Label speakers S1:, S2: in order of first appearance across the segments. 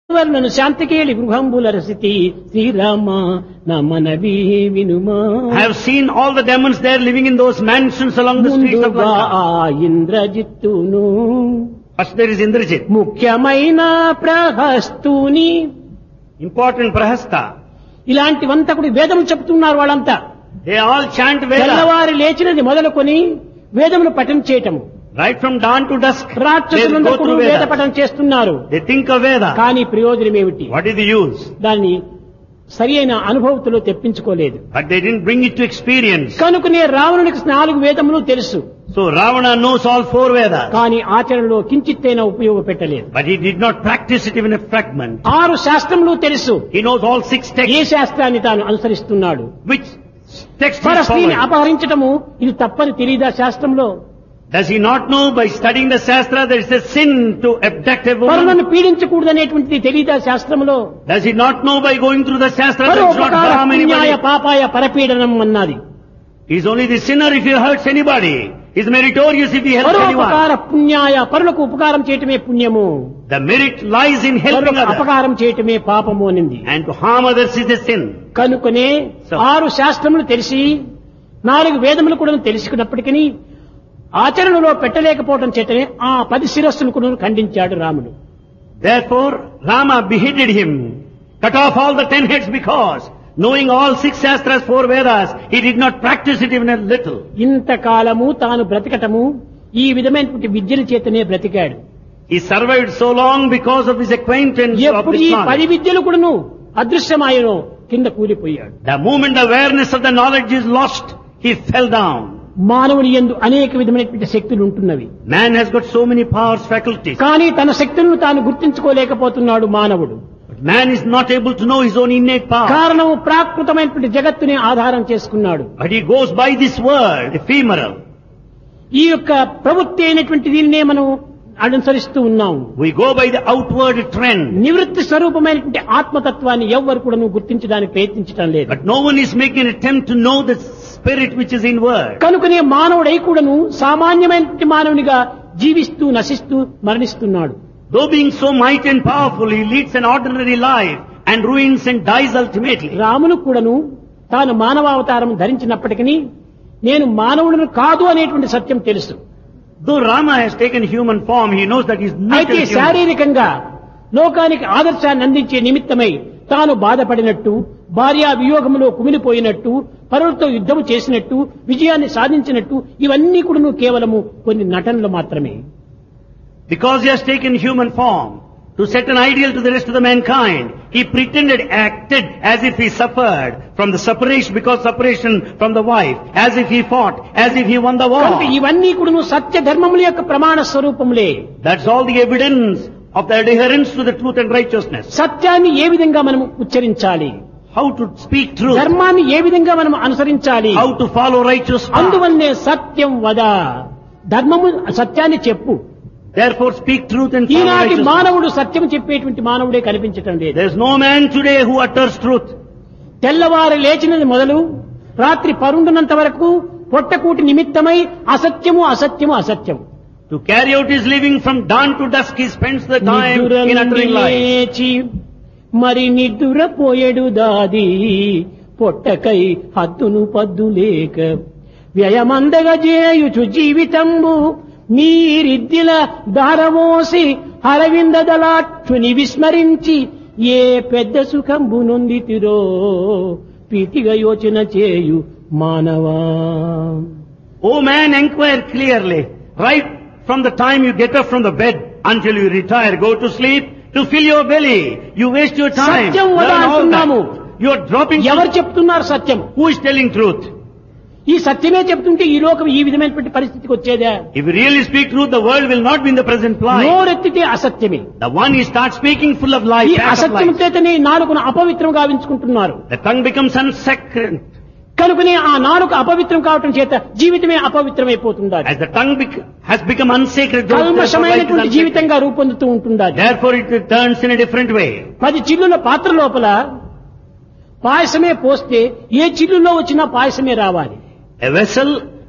S1: వర్ణను శాంతికేళి గృహంబుల రసితి శ్రీరామ నమనవి వినుమా.
S2: I have seen all the demons there living in those mansions along the streets of
S1: ముందుగా
S2: Lanka.
S1: ఆ ఇంద్రజిత్తును
S2: First there is Indrajit,
S1: ముఖ్యమైన ప్రహస్తుని
S2: important Prahasta.
S1: ఇలాంటివంతా కూడా వేదం చెప్తున్నారు వాళ్ళంతా.
S2: They all chant Veda.
S1: తెల్లవారు లేచినది మొదలుకొని వేదమును పఠనం చేయటము.
S2: Right from dawn to dusk, they go
S1: రాక్షసులందరూ
S2: through
S1: వేద
S2: Veda.
S1: పఠనం చేస్తున్నారు.
S2: They think of Veda.
S1: కానీ ప్రయోజనం ఏమిటి?
S2: What is the use?
S1: దాన్ని సరి అయిన అనుభవతులో తెప్పించుకోలేదు.
S2: But they didn't bring it to experience.
S1: కనుకనే రావణునికి 4 వేదములు తెలుసు.
S2: So Ravana knows all 4 Vedas.
S1: కానీ ఆచరణలో కించిత్తైనా ఉపయోగపెట్టలేదు.
S2: But he did not practice it even a fragment.
S1: 6 శాస్త్రములు తెలుసు.
S2: He knows all 6
S1: A
S2: texts.
S1: శాస్త్రాన్ని తాను అనుసరిస్తున్నాడు?
S2: Which text he is
S1: పరస్త్రీని
S2: following?
S1: అపహరించటము ఇది తప్పని తెలియదా శాస్త్రంలో?
S2: Does he not know by studying the Shastra that it's a sin to abduct a woman?
S1: పరులను పీడించకూడదనేటువంటిది తెలియదా శాస్త్రంలో?
S2: Does he not know by going through the Shastra that it's not
S1: పరోపకార
S2: harm
S1: పుణ్యాయ
S2: anybody?
S1: పాపాయ పరపీడనం అన్నది.
S2: He's only the sinner if he hurts anybody. He's meritorious if he helps anyone.
S1: పరోపకార పుణ్యాయ పరులకు ఉపకారం చేయటమే పుణ్యము,
S2: The merit lies in helping
S1: పరులకు
S2: others.
S1: అపకారం చేయటమే పాపము అనింది.
S2: And to harm others is a sin.
S1: కనుకనే 6 శాస్త్రములు తెలిసి 4 వేదములు కూడా తెలుసుకున్నప్పటికీ ఆచరణలో పెట్టలేకపోవడం చేతనే ఆ 10 శిరస్సును కూడా ఖండించాడు రాముడు.
S2: Therefore, Rama beheaded him, cut off all the 10 heads because, knowing all 6 Shastras, 4 Vedas, he did not practice it even a little.
S1: ఇంతకాలము తాను బ్రతికటము ఈ విధమైనటువంటి విద్యల చేతనే బ్రతికాడు.
S2: He survived so long because of his acquaintance of
S1: ఎప్పుడు
S2: this
S1: ఈ
S2: knowledge.
S1: 10 విద్యలు కూడాను అదృశ్యమాయనో కింద కూలిపోయాడు.
S2: The moment the awareness of the knowledge is lost, he fell down.
S1: మానవుని యందు అనేక విధమైనటువంటి శక్తులు ఉంటున్నవి.
S2: Man has got so many powers, faculties.
S1: కానీ తన శక్తులను తాను గుర్తించుకోలేకపోతున్నాడు మానవుడు.
S2: But man is not able to know his own innate power.
S1: కారణం ప్రాకృతమైనటువంటి జగత్తుని ఆధారం చేసుకున్నాడు.
S2: But he goes by this world, ephemeral.
S1: ఈ యొక్క ప్రవృత్తి అయినటువంటి దీనినే మనం అనుసరిస్తూ ఉన్నాము.
S2: We go by the outward trend.
S1: నివృత్తి స్వరూపమైనటువంటి ఆత్మతత్వాన్ని ఎవ్వరు కూడా గుర్తించడానికి ప్రయత్నించడం లేదు.
S2: But no one is making an attempt to know the spirit which is inward.
S1: కనుకనే మానవుడై కూడాను సామాన్యమైనటువంటి మానవునిగా జీవిస్తూ నశిస్తూ మరణిస్తున్నాడు.
S2: Though being so mighty and powerful, he leads an ordinary life and ruins and dies ultimately.
S1: రామును కూడాను తాను మానవావతారం ధరించినప్పటికీ నేను మానవులను కాదు అనేటువంటి సత్యం తెలుసు.
S2: Though Rama has taken human form, he knows that he is not
S1: అయితే
S2: a human.
S1: శారీరకంగా లోకానికి ఆదర్శాన్ని అందించే నిమిత్తమై తాను బాధపడినట్టు, భార్యా వియోగములో కుమిలిపోయినట్టు, పరులతో యుద్ధము చేసినట్టు, విజయాన్ని సాధించినట్టు ఇవన్నీ కూడా కేవలము కొన్ని నటనలు మాత్రమే.
S2: Because he has taken human form to set an ideal to the rest of the mankind, he pretended, acted as if he suffered from the separation, because separation from the wife, as if he fought, as if he won the
S1: కనుక
S2: war.
S1: ఇవన్నీ కూడా సత్య ధర్మముల యొక్క ప్రమాణ స్వరూపములే.
S2: That's all the evidence of the adherence to the truth and righteousness.
S1: సత్యాన్ని ఏ విధంగా మనం ఉచ్చరించాలి,
S2: How to speak truth,
S1: ధర్మాన్ని ఏ విధంగా మనం అనుసరించాలి,
S2: how to follow righteous path.
S1: అందువల్లనే సత్యం వద, ధర్మము సత్యాన్ని చెప్పు.
S2: Therefore speak truth and follow
S1: ఈనాటి
S2: righteousness.
S1: మానవుడు సత్యం చెప్పేటువంటి మానవుడే కనిపించటం లేదు.
S2: There is no man today who utters truth.
S1: తెల్లవారు లేచినది మొదలు రాత్రి పరుండునంత వరకు పొట్టకూటి నిమిత్తమై అసత్యము అసత్యము అసత్యము.
S2: To carry out his living from dawn to dusk, he spends the time in uttering lies.
S1: లేచి మరి నిద్దురపోయేడు దాది పొట్టకై హద్దును పద్దు లేక వ్యయమందగా చేయుచు జీవితంబు మీరిద్దిల దారవోసి హరవిందదలాక్షుని విస్మరించి ఏ పెద్ద సుఖంబు నొందితిరో ప్రీతిగా యోచన చేయు మానవా.
S2: O man, inquire clearly. Right from the time you get up from the bed until you retire, go to sleep, to fill your belly. You waste your time.
S1: సత్యం వద
S2: Learn all
S1: అంటున్నాము.
S2: that. You are dropping
S1: ఎవరు
S2: truth.
S1: చెప్తున్నారు సత్యం?
S2: Who is telling truth?
S1: ఈ సత్యమే చెప్తుంటే ఈ లోకం ఈ విధమైనటువంటి పరిస్థితికి వచ్చేదా?
S2: If you really speak truth, the world will not be in the present plight.
S1: నోరెత్తితే అసత్యమే.
S2: The one he starts speaking full of lies,
S1: ఈ
S2: pack of
S1: అసత్యం
S2: lies.
S1: చేతనే నాలుకను అపవిత్రం గావించుకుంటున్నారు.
S2: The tongue becomes unsacred.
S1: కనుకనే ఆ నాలుక అపవిత్రం కావటం చేత జీవితమే అపవిత్రమైపోతుండాలి.
S2: As the tongue has become unsacred, therefore life is
S1: కల్మషమైనటువంటి
S2: unsacred.
S1: జీవితంగా రూపొందుతూ ఉంటుండాలి.
S2: Therefore it turns in a different way.
S1: 10 చిల్లుల పాత్ర లోపల పాయసమే పోస్తే ఏ చిల్లులో వచ్చినా పాయసమే రావాలి.
S2: A vessel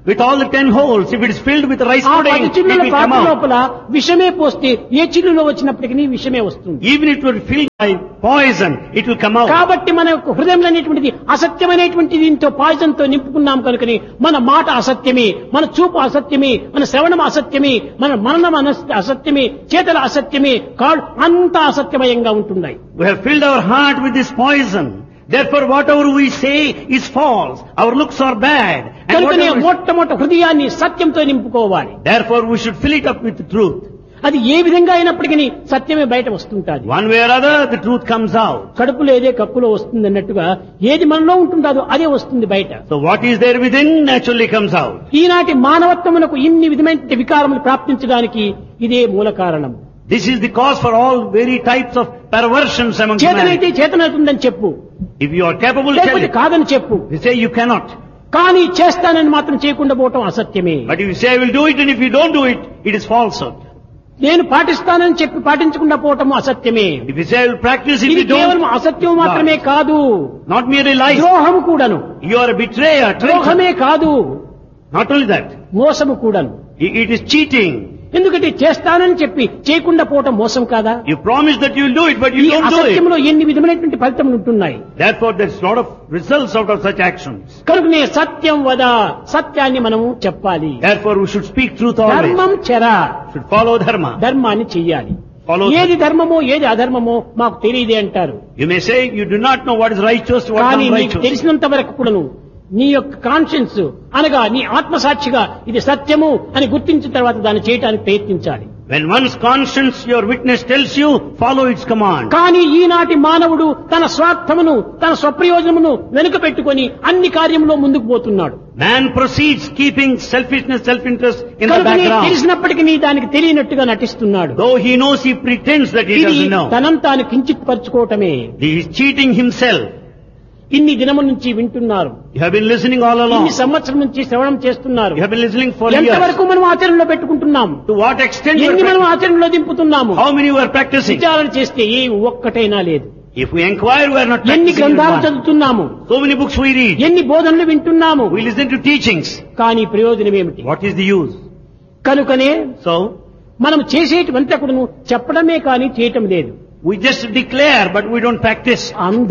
S2: with all the 10 holes, if it is filled with rice
S1: ఆ
S2: pudding,
S1: 10
S2: it
S1: చిల్లుల
S2: will come
S1: పాత్ర
S2: out.
S1: లోపల విషమే పోస్తే ఏ చిల్లులో వచ్చినప్పటికీ విషమే వస్తుంది.
S2: Even if it were filled by poison, it will come out.
S1: కాబట్టి మన యొక్క హృదయంలో అనేటువంటిది అసత్యమైనటువంటి దీంతో పాయిజన్ తో నింపుకున్నాం కనుకని మన మాట అసత్యమే, మన చూపు అసత్యమే, మన శ్రవణం అసత్యమే, మన మననం అసత్యమే, చేతల అసత్యమే, కాళ్ళు అంతా అసత్యమయంగా ఉంటున్నాయి.
S2: We have filled our heart with this poison. Therefore, whatever we say is false. Our looks are bad. And
S1: కనుకనే
S2: whatever,
S1: మొట్టమొదటి హృదయాన్ని సత్యంతో నింపుకోవాలి.
S2: therefore, we should fill it up with the truth.
S1: అది ఏ విధంగా అయినప్పటికీ సత్యమే బయట వస్తుంటాది.
S2: One way or other, the truth comes out.
S1: కడుపులో ఏదే కక్కులో వస్తుంది అన్నట్టుగా ఏది మనలో ఉంటుందో అదే వస్తుంది బయట.
S2: So what is there within naturally comes out.
S1: ఈనాటి మానవత్వమునకు ఇన్ని విధమైన వికారములు ప్రాప్తించడానికి ఇదే మూల కారణం.
S2: This is the cause for all very types of perversions among
S1: చేతనైతే
S2: humanity.
S1: చేతనవుతుందని చెప్పు,
S2: If you are capable, tell
S1: లేకపోతే
S2: it.
S1: కాదని చెప్పు.
S2: You say you cannot.
S1: కానీ చేస్తానని మాత్రం చేయకుండా పోవటం అసత్యమే.
S2: But if you say I will do it and if you don't do it, it is falsehood.
S1: నేను పాటిస్తానని చెప్పి పాటించకుండా పోవటం అసత్యమే.
S2: If you say I will practice, if
S1: ఇది
S2: you don't,
S1: కేవలం అసత్యం మాత్రమే
S2: it's
S1: కాదు,
S2: not merely lies.
S1: ద్రోహం కూడాను.
S2: You are a betrayer, traitor.
S1: ద్రోహమే కాదు,
S2: Not only that,
S1: మోసము కూడాను.
S2: it is cheating.
S1: ఎందుకంటే చేస్తానని చెప్పి చేయకుండా పోవటం మోసం కాదా?
S2: You promise that you will do it, but
S1: ఈ
S2: you don't do it.
S1: అసత్యంలో ఎన్ని విధమైనటువంటి ఫలితములు ఉంటున్నాయి.
S2: Therefore, there is a lot of results out of such actions.
S1: కనుకనే సత్యం వద, సత్యాన్ని మనము చెప్పాలి.
S2: Therefore, we should speak truth always.
S1: ధర్మం చెర,
S2: Should follow dharma.
S1: ధర్మాన్ని చెయ్యాలి.
S2: Follow
S1: ఏది ధర్మమో ఏది అధర్మమో మాకు తెలియదే అంటారు.
S2: You may say you do not know what is righteous, what
S1: కానీ
S2: is
S1: నీకు
S2: unrighteous.
S1: తెలిసినంత వరకు కూడాను నీ యొక్క కాన్షియన్స్ అనగా నీ ఆత్మసాక్షిగా ఇది సత్యము అని గుర్తించిన తర్వాత దాన్ని చేయడానికి ప్రయత్నించాలి.
S2: When one's conscience, your witness tells you, follow its command.
S1: కానీ ఈనాటి మానవుడు తన స్వార్థమును తన స్వప్రయోజనమును వెనుక పెట్టుకొని అన్ని కార్యంలో ముందుకు పోతున్నాడు.
S2: Man proceeds keeping selfishness, self-interest in the
S1: కనుక
S2: background.
S1: తెలిసినప్పటికీ నీ దానికి తెలియనట్టుగా నటిస్తున్నాడు.
S2: Though he knows, he pretends that he
S1: ఇది
S2: doesn't know.
S1: తనంతా తాను కించిత్ పరుచుకోవటమే.
S2: He is cheating himself.
S1: ఇన్ని దినముల నుంచి వింటున్నారు,
S2: You have been listening all along.
S1: ఇన్ని సంవత్సరం నుంచి శ్రవణం చేస్తున్నారు.
S2: You have been listening for
S1: ఎంతవరకు
S2: years.
S1: మనం ఆచరణలో పెట్టుకుంటున్నాం,
S2: To what extent you
S1: ఎన్ని
S2: are
S1: మనం
S2: practicing?
S1: ఆచరణలో దింపుతున్నాము.
S2: How many you are practicing?
S1: విచారణ చేస్తే ఏ ఒక్కటైనా లేదు.
S2: If we inquire, we are not
S1: ఎన్ని
S2: practicing
S1: గ్రంథాలు
S2: one.
S1: చదువుతున్నాము,
S2: So many books we read.
S1: ఎన్ని బోధనలు వింటున్నాము,
S2: We listen to teachings.
S1: కానీ ప్రయోజనం ఏమిటి?
S2: What is the use?
S1: కనుకనే
S2: So,
S1: మనం చేసేటువంటి కూడా చెప్పడమే కానీ చేయటం లేదు.
S2: we just declare, but we don't practice.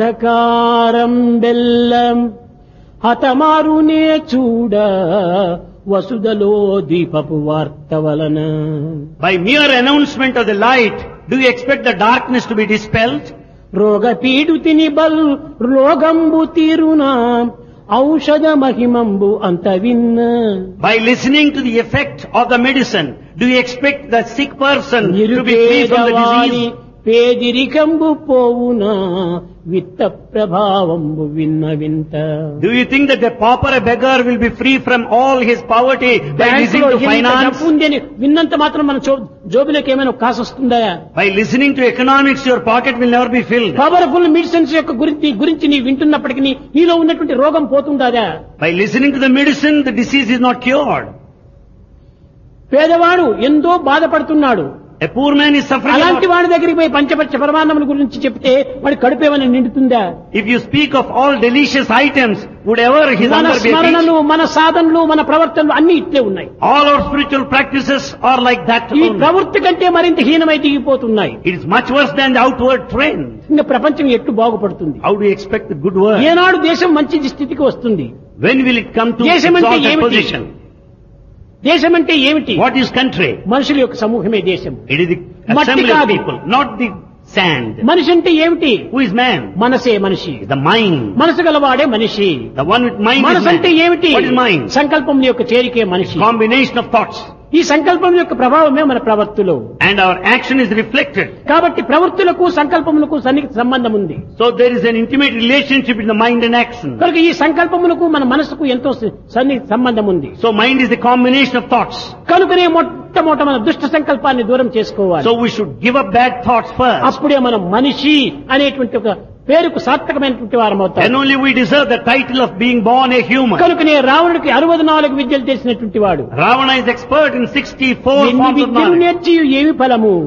S1: అంధకారం బెల్లం హతమారునే చూడ వసుదలో దీపపు వార్త వలన.
S2: By mere announcement of the light, do you expect the darkness to be dispelled?
S1: రోగ పీడుతిని బల్ రోగంబు తీరునా ఔషధ మహిమంబు అంత విన్న.
S2: By listening to the effect of the medicine, do you expect the sick person to be free from the
S1: నిరుపేదవాని
S2: disease?
S1: పేదిరికంబు పోవునా విత్త ప్రభావంబు విన్న వింత.
S2: Do you think that the pauper, a beggar, will be free from all his poverty by listening
S1: బ్యాంకులో
S2: to
S1: ఎంత
S2: finance?
S1: డబ్బు ఉంది అని విన్నంత మాత్రం మన జోబులోకి ఏమైనా కాసు వస్తుందా?
S2: By listening to economics, your pocket will never be filled.
S1: Powerful medicines యొక్క గురించి నీ వింటున్నప్పటికీ నీలో ఉన్నటువంటి రోగం పోతుందా?
S2: By listening to the medicine, the disease is not cured.
S1: పేదవాడు ఎంతో బాధపడుతున్నాడు,
S2: A poor man is suffering.
S1: అలాంటి వాడి దగ్గరికి పోయి పంచపక్ష పరమాన్నముల గురించి చెప్తే వాడి కడుపు ఏమైనా నిండుతుందా?
S2: If you speak of all delicious items, would ever his
S1: మన
S2: hunger be
S1: స్మరణలు,
S2: appeased?
S1: మన సాధనలు, మన ప్రవర్తనలు అన్ని ఇట్లే ఉన్నాయి.
S2: All our spiritual practices are like that
S1: ఈ
S2: only.
S1: ప్రవృత్తి కంటే మరింత హీనమై దిగిపోతున్నాయి.
S2: It is much worse than the outward trend.
S1: ఇంకా ప్రపంచం ఎట్లు బాగుపడుతుంది?
S2: How do you expect the good word?
S1: ఏనాడు దేశం మంచి స్థితికి వస్తుంది?
S2: When will it come to
S1: దేశం అంటే
S2: exalted
S1: ఏమిటి?
S2: position?
S1: దేశం అంటే ఏమిటి?
S2: What is country?
S1: మనుషుల యొక్క సమూహమే దేశం.
S2: It is the
S1: మట్టి
S2: assembly of
S1: కాదు.
S2: people, not the sand.
S1: మనిషి అంటే ఏమిటి?
S2: Who is man?
S1: మనసే మనిషి.
S2: The mind.
S1: మనసు గలవాడే మనిషి.
S2: The one with mind is
S1: మనసు అంటే
S2: man.
S1: ఏమిటి?
S2: What is mind?
S1: సంకల్పం యొక్క చేరికే మనిషి.
S2: Combination of thoughts.
S1: ఈ సంకల్పం యొక్క ప్రభావమే మన ప్రవర్తిలో.
S2: And our action is reflected.
S1: కాబట్టి ప్రవృత్తులకు సంకల్పములకు సన్నిహిత సంబంధం ఉంది.
S2: So there is an intimate relationship in the mind and action.
S1: కనుక ఈ సంకల్పములకు మన మనసుకు ఎంతో సన్నిహిత సంబంధం ఉంది.
S2: So mind is the combination of thoughts.
S1: కనుకనే మొట్టమొదట మన దుష్ట సంకల్పాన్ని దూరం చేసుకోవాలి.
S2: So we should give up bad thoughts first.
S1: అప్పుడే మనం మనిషి అనేటువంటి ఒక పేరుకు సార్థకమైనటువంటి వారం అవుతాం.
S2: Then only we deserve the title of being born a human.
S1: కనుకనే రావణుడికి 64 విద్యలు తెలిసినటువంటి వాడు
S2: Ravana is expert in 64
S1: ఎన్ని
S2: forms of
S1: విద్యలు
S2: knowledge.
S1: నేర్చి ఏమి ఫలము?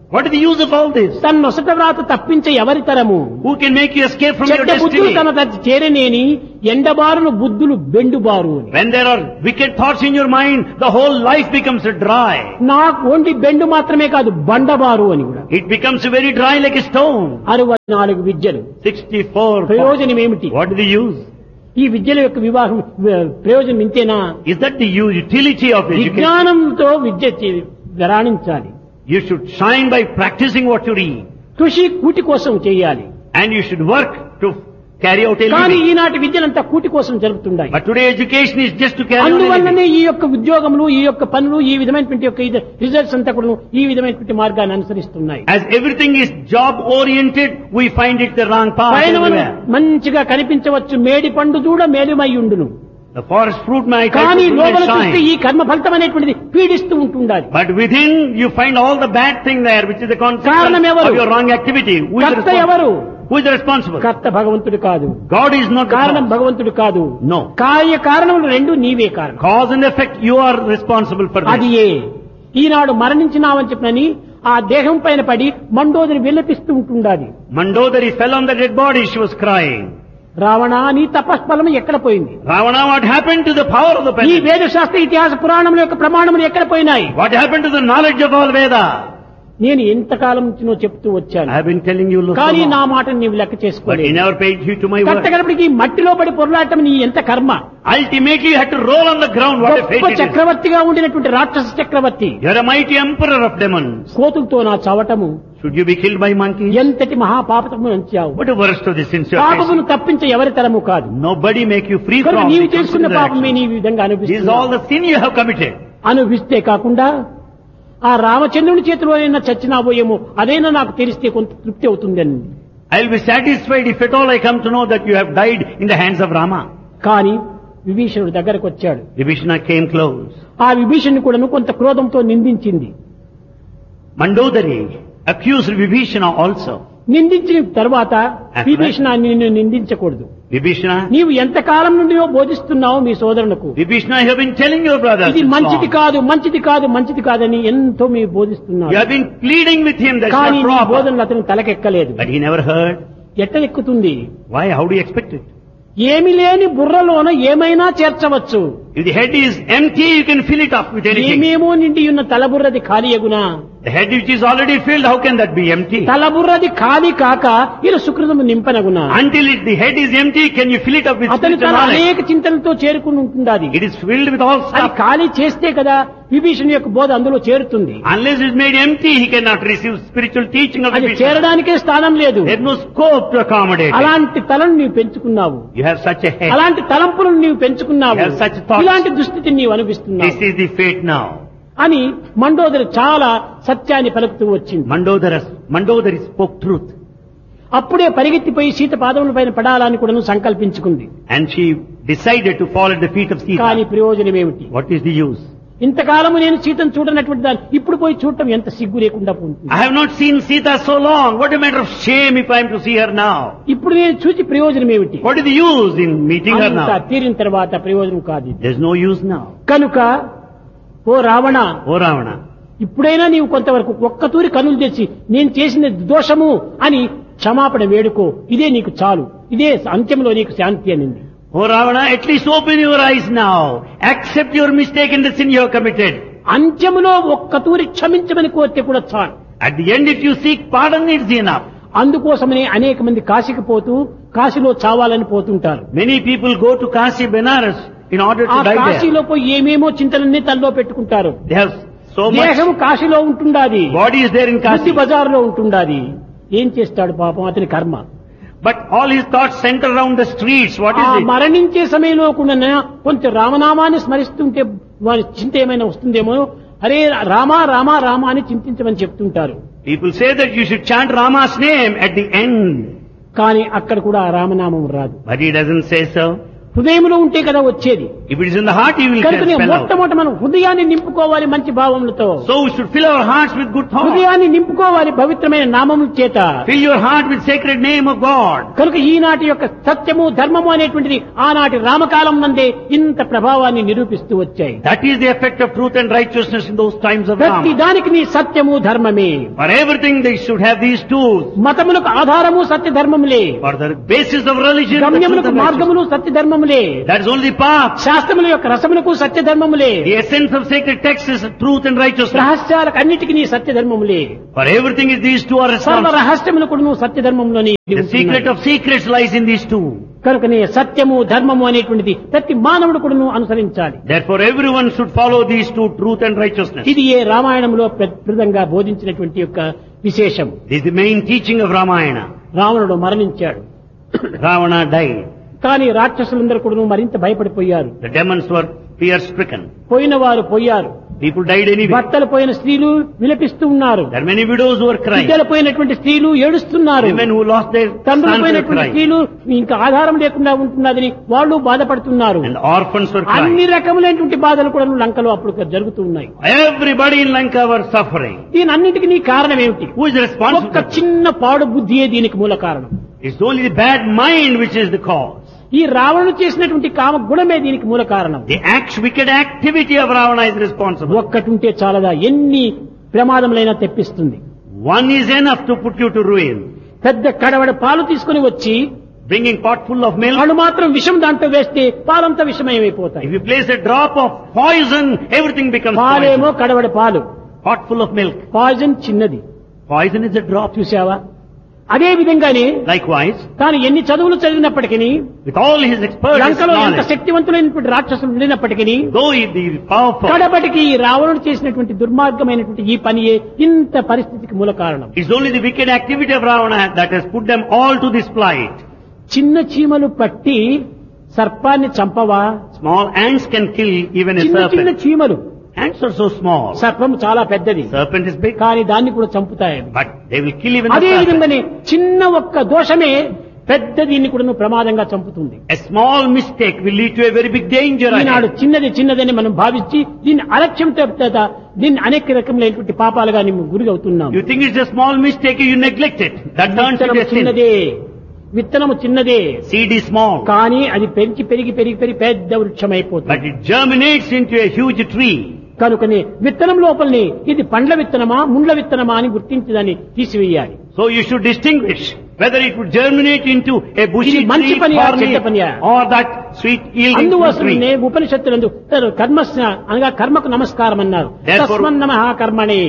S2: What is the use of all this?
S1: తన నొసట వ్రాత తప్పించే ఎవరి తరము?
S2: Who can make you escape from your
S1: చెడ్డ బుద్ధులు
S2: destiny?
S1: తన తచ్చి చేరనేని ఎండబారును బుద్ధులు బెండుబారు అని.
S2: When there are wicked thoughts in your mind, the whole life becomes dry.
S1: నాకు ఓన్లీ బెండు మాత్రమే కాదు బండబారు అని కూడా.
S2: It becomes very dry like a stone.
S1: 64 విద్యలు
S2: 64.
S1: ప్రయోజనం ఏమిటి?
S2: What is the use?
S1: ఈ విద్యల యొక్క వివాహం ప్రయోజనం ఇంతేనా?
S2: Is that the utility of education?
S1: విజ్ఞానంతో Vidya రాణించాలి.
S2: You should shine by practicing what you read.
S1: కృషి కూటి కోసం చేయాలి.
S2: And you should work to carry out a
S1: కానీ
S2: living.
S1: ఈనాటి విద్యలంతా కూటి కోసం జరుగుతున్నాయి.
S2: But today education is just to carry out a
S1: అందువల్లనే
S2: living.
S1: ఈ యొక్క ఉద్యోగములు, ఈ యొక్క పనులు, ఈ విధమైనటువంటి యొక్క రిజల్ట్స్ అంతా కూడా ఈ విధమైనటువంటి మార్గాన్ని అనుసరిస్తున్నాయి.
S2: As everything is job oriented, we find it the wrong path
S1: పైనవను
S2: everywhere.
S1: మంచిగా కనిపించవచ్చు, మేడి పండు చూడ మేలుమైయుండును.
S2: The forest fruit may
S1: కానీ లోపల
S2: shine.
S1: చూస్తే ఈ కర్మ ఫలితం అనేటువంటిది పీడిస్తూ ఉంటుండాలి.
S2: But within you find all the bad thing there, which is the consequence
S1: కారణం ఎవరు?
S2: of your wrong activity. Who is the
S1: కర్త ఎవరు?
S2: responsible? Who is the responsible?
S1: కర్త భగవంతుడు కాదు.
S2: God is not the
S1: కారణం
S2: cause.
S1: భగవంతుడు కాదు.
S2: No.
S1: కారణములు రెండు నీవే కారణం.
S2: Cause and effect, you are responsible for
S1: అది
S2: this.
S1: ఈనాడు మరణించినావని చెప్పినని ఆ దేహం పైన పడి మండోదరి విలపిస్తూ ఉంటుండాలి.
S2: Mandodari fell on the dead body, she was crying.
S1: Ravana నీ తపస్ఫలం ఎక్కడ పోయింది?
S2: Ravana, what happened to the power of the
S1: ఈ
S2: pen?
S1: వేద శాస్త్ర ఇతిహాస పురాణముల యొక్క ప్రమాణములు ఎక్కడ పోయినాయి?
S2: What happened to the knowledge of all Veda?
S1: నేను ఎంతకాలం నుంచినో చెప్తూ వచ్చాను.
S2: I have been telling you so
S1: కానీ నా
S2: long.
S1: మాటను నీవు లెక్క
S2: But you
S1: చేసుకోలేదు.
S2: never paid heed to my word.
S1: కట్టగడపడికి మట్టిలో పడి పొరలాటం నీ ఎంత కర్మ.
S2: Ultimately you had to roll on the ground. What a fate
S1: గొప్ప
S2: it is.
S1: చక్రవర్తిగా ఉండినటువంటి రాక్షస చక్రవర్తి
S2: You are a mighty emperor of demons.
S1: కోతులతో నా చవటము
S2: Should you be killed by monkeys?
S1: ఎంతటి మహాపాపము అంచావు.
S2: What a worst of the sins you are
S1: పాపమును
S2: facing.
S1: తప్పించే ఎవరి తరము కాదు.
S2: Nobody make you free
S1: కనుక
S2: from
S1: నీవు
S2: it.
S1: చేసుకున్న పాపమే నీ విధంగా
S2: This is all
S1: అనిపిస్తుంది.
S2: the sin you have committed.
S1: అనుభవిస్తే కాకుండా ఆ రామచంద్రుని చేతిలోనైనా చచ్చినాబోయేమో అదైనా నాకు తెలిస్తే కొంత తృప్తి అవుతుందని.
S2: I will be satisfied if at all I come to know that you have died in the hands of Rama.
S1: కానీ విభీషణుడు దగ్గరకు వచ్చాడు.
S2: Vibhishana came close.
S1: ఆ విభీషణుని కూడాను కొంత క్రోధంతో నిందించింది.
S2: Mandodari accused Vibhishana also.
S1: నిందించిన తర్వాత విభీషణ నిన్ను నిందించకూడదు.
S2: Vibhishana,
S1: నీవు ఎంతకాలం నుండి బోధిస్తున్నావు మీ సోదరులకు
S2: Vibhishana, you have been telling your brothers.
S1: ఇది
S2: it's
S1: మంచిది
S2: wrong.
S1: కాదు, మంచిది కాదు, మంచిది కాదని ఎంతో మీరు బోధిస్తున్నారు.
S2: You have been pleading with him that's
S1: కానీ
S2: not
S1: నీ
S2: proper.
S1: బోధనలు అతను తలకెక్కలేదు.
S2: But he never heard.
S1: ఎట్టెక్కుతుంది?
S2: Why? How do you expect it?
S1: ఏమి లేని బుర్రలోన ఏమైనా చేర్చవచ్చు.
S2: If the head is empty, you can fill it up with anything.
S1: ఏమేమో నిండి ఉన్న తలబుర్రది ఖాళీ అగునా?
S2: The head which is already filled, how can that be empty?
S1: తలబుర్రది ఖాళీ కాక ఇలా సుకృతము నింపనగునా?
S2: Until the head is empty, can you fill it up with
S1: అతను
S2: spiritual
S1: తన
S2: knowledge?
S1: అనేక చింతనలతో చేరుకుని ఉంటుండాలి.
S2: It is filled with all
S1: అది
S2: stuff.
S1: ఖాళీ చేస్తే కదా విభీషణ యొక్క బోధ అందులో చేరుతుంది.
S2: Unless it is made empty, he cannot receive spiritual teaching of the
S1: అది
S2: Vibhishana.
S1: చేరడానికే స్థానం లేదు.
S2: There is no scope to accommodate it.
S1: అలాంటి తలను నీవు పెంచుకున్నావు.
S2: You have such a head.
S1: అలాంటి తలంపులను నీవు పెంచుకున్నావు.
S2: You have such thoughts.
S1: ఇలాంటి దుస్థితిని నీవు అనిపిస్తున్నావు
S2: This is the fate now.
S1: అని మండోదరి చాలా సత్యాన్ని పలుకుతూ వచ్చింది.
S2: Mandodari spoke truth.
S1: అప్పుడే పరిగెత్తిపోయి సీత పాదముల పైన పడాలని కూడా సంకల్పించుకుంది.
S2: And she decided to fall at the feet of
S1: కానీ
S2: Sita.
S1: ప్రయోజనం ఏమిటి?
S2: What is the use?
S1: ఇంతకాలము నేను సీతను చూడనటువంటి దాన్ని ఇప్పుడు పోయి చూడటం ఎంత సిగ్గు లేకుండా ఉంటుంది.
S2: I have not seen Sita so long. What a matter of shame if I am to see her now.
S1: ఇప్పుడు నేను చూసి ప్రయోజనం ఏమిటి?
S2: What is the use in meeting her
S1: అంతా
S2: now?
S1: తీరిన తర్వాత ప్రయోజనం కాదు ఇది.
S2: There is no use now.
S1: కనుక ఓ రావణ,
S2: O Ravana,
S1: ఇప్పుడైనా నీవు కొంతవరకు ఒక్కతూరి కనులు తెచ్చి నేను చేసిన దోషము అని క్షమాపణ వేడుకో. ఇదే నీకు చాలు. ఇదే అంత్యంలో నీకు శాంతి అనింది.
S2: O Ravana, at least open your eyes now. Accept your mistake in the sin you have committed.
S1: అంత్యములో ఒక్కతూరి క్షమించమని కోరితే కూడా చాలు.
S2: At the end, if you seek pardon, it's enough.
S1: అందుకోసమనే అనేక మంది కాశీకి పోతూ కాశీలో చావాలని పోతుంటారు.
S2: Many people go to Kashi, Benares in order
S1: ఆ
S2: to die there.
S1: కాశీలో పోయి ఏమేమో చింతలన్నీ తనలో పెట్టుకుంటారు.
S2: They have so much.
S1: దేహం కాశీలో ఉంటుండాది,
S2: Body is there in
S1: బుద్ధి
S2: Kashi.
S1: బజారులో ఉంటుండాది. ఏం చేస్తాడు పాపం అతని కర్మ.
S2: But all his thoughts center around the streets. What
S1: ఆ
S2: is it?
S1: మరణించే సమయంలో కూడా కొంచెం రామనామాన్ని స్మరిస్తుంటే వారి చింత ఏమైనా వస్తుందేమో. అరే రామా రామా రామా అని చింతించమని చెప్తుంటారు.
S2: People say that you should chant Rama's name at the end.
S1: కానీ అక్కడ కూడా ఆ రామనామం రాదు.
S2: But he doesn't say so.
S1: హృదయంలో ఉంటే కదా వచ్చేది.
S2: If it is in the heart, you will
S1: కనుక
S2: spell out.
S1: మొట్టమొదట మనం హృదయాన్ని నింపుకోవాలి మంచి భావములతో.
S2: So we should fill our hearts with good thoughts.
S1: హృదయాన్ని నింపుకోవాలి పవిత్రమైన నామముల చేత.
S2: Fill your heart with sacred name of God.
S1: కనుక ఈనాటి యొక్క సత్యము ధర్మము అనేటువంటిది ఆనాటి రామకాలం నందే ఇంత ప్రభావాన్ని నిరూపిస్తూ వచ్చాయి.
S2: That is the effect of truth and righteousness in those times of
S1: ప్రతి
S2: Rama.
S1: దానికి నీ సత్యము ధర్మమే.
S2: For everything they should have these tools.
S1: మతములకు ఆధారము సత్య ధర్మములే.
S2: For the basis of religion, the truth
S1: గమ్యములకు
S2: and righteousness.
S1: మార్గములు సత్య ధర్మములే.
S2: That is only path.
S1: శాస్త్రముల యొక్క రసములకు సత్య ధర్మములే.
S2: The essence of sacred text is truth and righteousness.
S1: రహస్యాలకు అన్నిటికీ నీ సత్య ధర్మములే.
S2: For everything is these two are
S1: సర్వ
S2: responsible.
S1: రహస్యములకు నువ్వు సత్య ధర్మంలోని
S2: The secret of secrets lies in these two.
S1: కనుకనే సత్యము ధర్మము అనేటువంటిది ప్రతి మానవుడు కూడా నువ్వు అనుసరించాలి.
S2: Therefore everyone should follow these two, truth and righteousness.
S1: ఇది ఏ రామాయణంలో ప్రధానంగా బోధించినటువంటి యొక్క విశేషం.
S2: This is the main teaching of Ramayana.
S1: రావణుడు మరణించాడు.
S2: Ravana died.
S1: కానీ రాక్షసులందరూ కూడా మరింత భయపడిపోయారు.
S2: The demons were fear-stricken.
S1: పోయిన వారు పోయారు.
S2: People died anyway.
S1: భర్తలు పోయిన స్త్రీలు విలపిస్తూ ఉన్నారు.
S2: There are many widows who are crying.
S1: బిడ్డలు పోయినటువంటి స్త్రీలు ఏడుస్తున్నారు.
S2: Women who lost their
S1: తండ్రులు
S2: sons were
S1: పోయినటువంటి
S2: crying.
S1: స్త్రీలు ఇంకా ఆధారం లేకుండా ఉంటున్నదని వాళ్ళు బాధపడుతున్నారు.
S2: And orphans were
S1: అన్ని
S2: crying.
S1: రకములైనటువంటి బాధలు కూడా లంకలో అప్పుడు జరుగుతూ ఉన్నాయి.
S2: Everybody in Lanka were suffering.
S1: దీని అన్నిటికీ నీ కారణం ఏమిటి?
S2: Who is responsible?
S1: ఒక్క చిన్న పాడు బుద్ధియే దీనికి మూల కారణం.
S2: It's only the bad mind which is the cause.
S1: ఈ రావణుడు చేసినటువంటి కామ గుణమే దీనికి మూల కారణం.
S2: The wicked activity of Ravana is responsible.
S1: ఒక్కటుంటే చాలదా ఎన్ని ప్రమాదములైనా తెప్పిస్తుంది.
S2: One is enough to put you to ruin.
S1: పెద్ద కడవడ పాలు తీసుకుని వచ్చి
S2: Bringing pot full of milk.
S1: వాళ్ళు మాత్రం విషం దాంట్లో వేస్తే పాలంతా విషమయమైపోతాయి.
S2: If you place a drop of poison, everything becomes
S1: పాలేమో
S2: poison.
S1: కడవడ పాలు,
S2: Pot full of milk.
S1: Poison చిన్నది.
S2: Poison is a drop.
S1: చూసావా? అదే విధంగానే
S2: Likewise,
S1: తాను ఎన్ని చదువులు చదివినప్పటికీ
S2: with all his expertise,
S1: లంకలో ఎంత
S2: knowledge,
S1: శక్తివంతులైనటువంటి రాక్షసులు ఉండినప్పటికీ
S2: though he be powerful,
S1: కడపటికి ఈ రావణుడు చేసినటువంటి దుర్మార్గమైనటువంటి ఈ పనియే ఇంత పరిస్థితికి మూల కారణం.
S2: it's only the wicked activity of Ravana that has put them all to this plight.
S1: చిన్న చీమలు పట్టి సర్పాన్ని చంపవా?
S2: Small ants can kill even a
S1: చిన్న చిన్న
S2: serpent.
S1: చీమలు.
S2: Ants are so small.
S1: సర్పం చాలా పెద్దది,
S2: Serpent is big,
S1: కానీ దాన్ని కూడా చంపుతాయి.
S2: but they will kill even
S1: అదే
S2: the serpent.
S1: విధంగానే చిన్న ఒక్క దోషమే పెద్ద దీన్ని కూడా ప్రమాదంగా చంపుతుంది.
S2: A small mistake will lead to a very big danger
S1: Eenadu
S2: ahead.
S1: చిన్నది చిన్నదని మనం భావించి దీన్ని అలక్ష్యంతో దీన్ని అనేక రకములైనటువంటి పాపాలుగా గురి అవుతున్నాం.
S2: You think it's a small mistake, you neglect it. That turns into a sin.
S1: చిన్నదే, విత్తనము చిన్నదే,
S2: Seed is small,
S1: కానీ అది పెరిగి పెరిగి పెరిగి పెరిగి పెద్ద వృక్షమైపోతుంది.
S2: but it germinates into a huge tree.
S1: కనుకనే విత్తనం లోపలిని ఇది పండ్ల విత్తనమా ముండ్ల విత్తనమా అని గుర్తించి దాన్ని తీసివేయాలి.
S2: So you should distinguish whether it would germinate into a bushy
S1: ఇది మంచి
S2: tree
S1: పనియా,
S2: or
S1: చెడ్డ పనియా?
S2: or that sweet yielding fruit
S1: అందువలనే
S2: tree.
S1: ఉపనిషత్తులందు కర్మస్య అనగా కర్మకు నమస్కారం అన్నారు.
S2: Therefore-
S1: తస్మన్ నమః కర్మణే,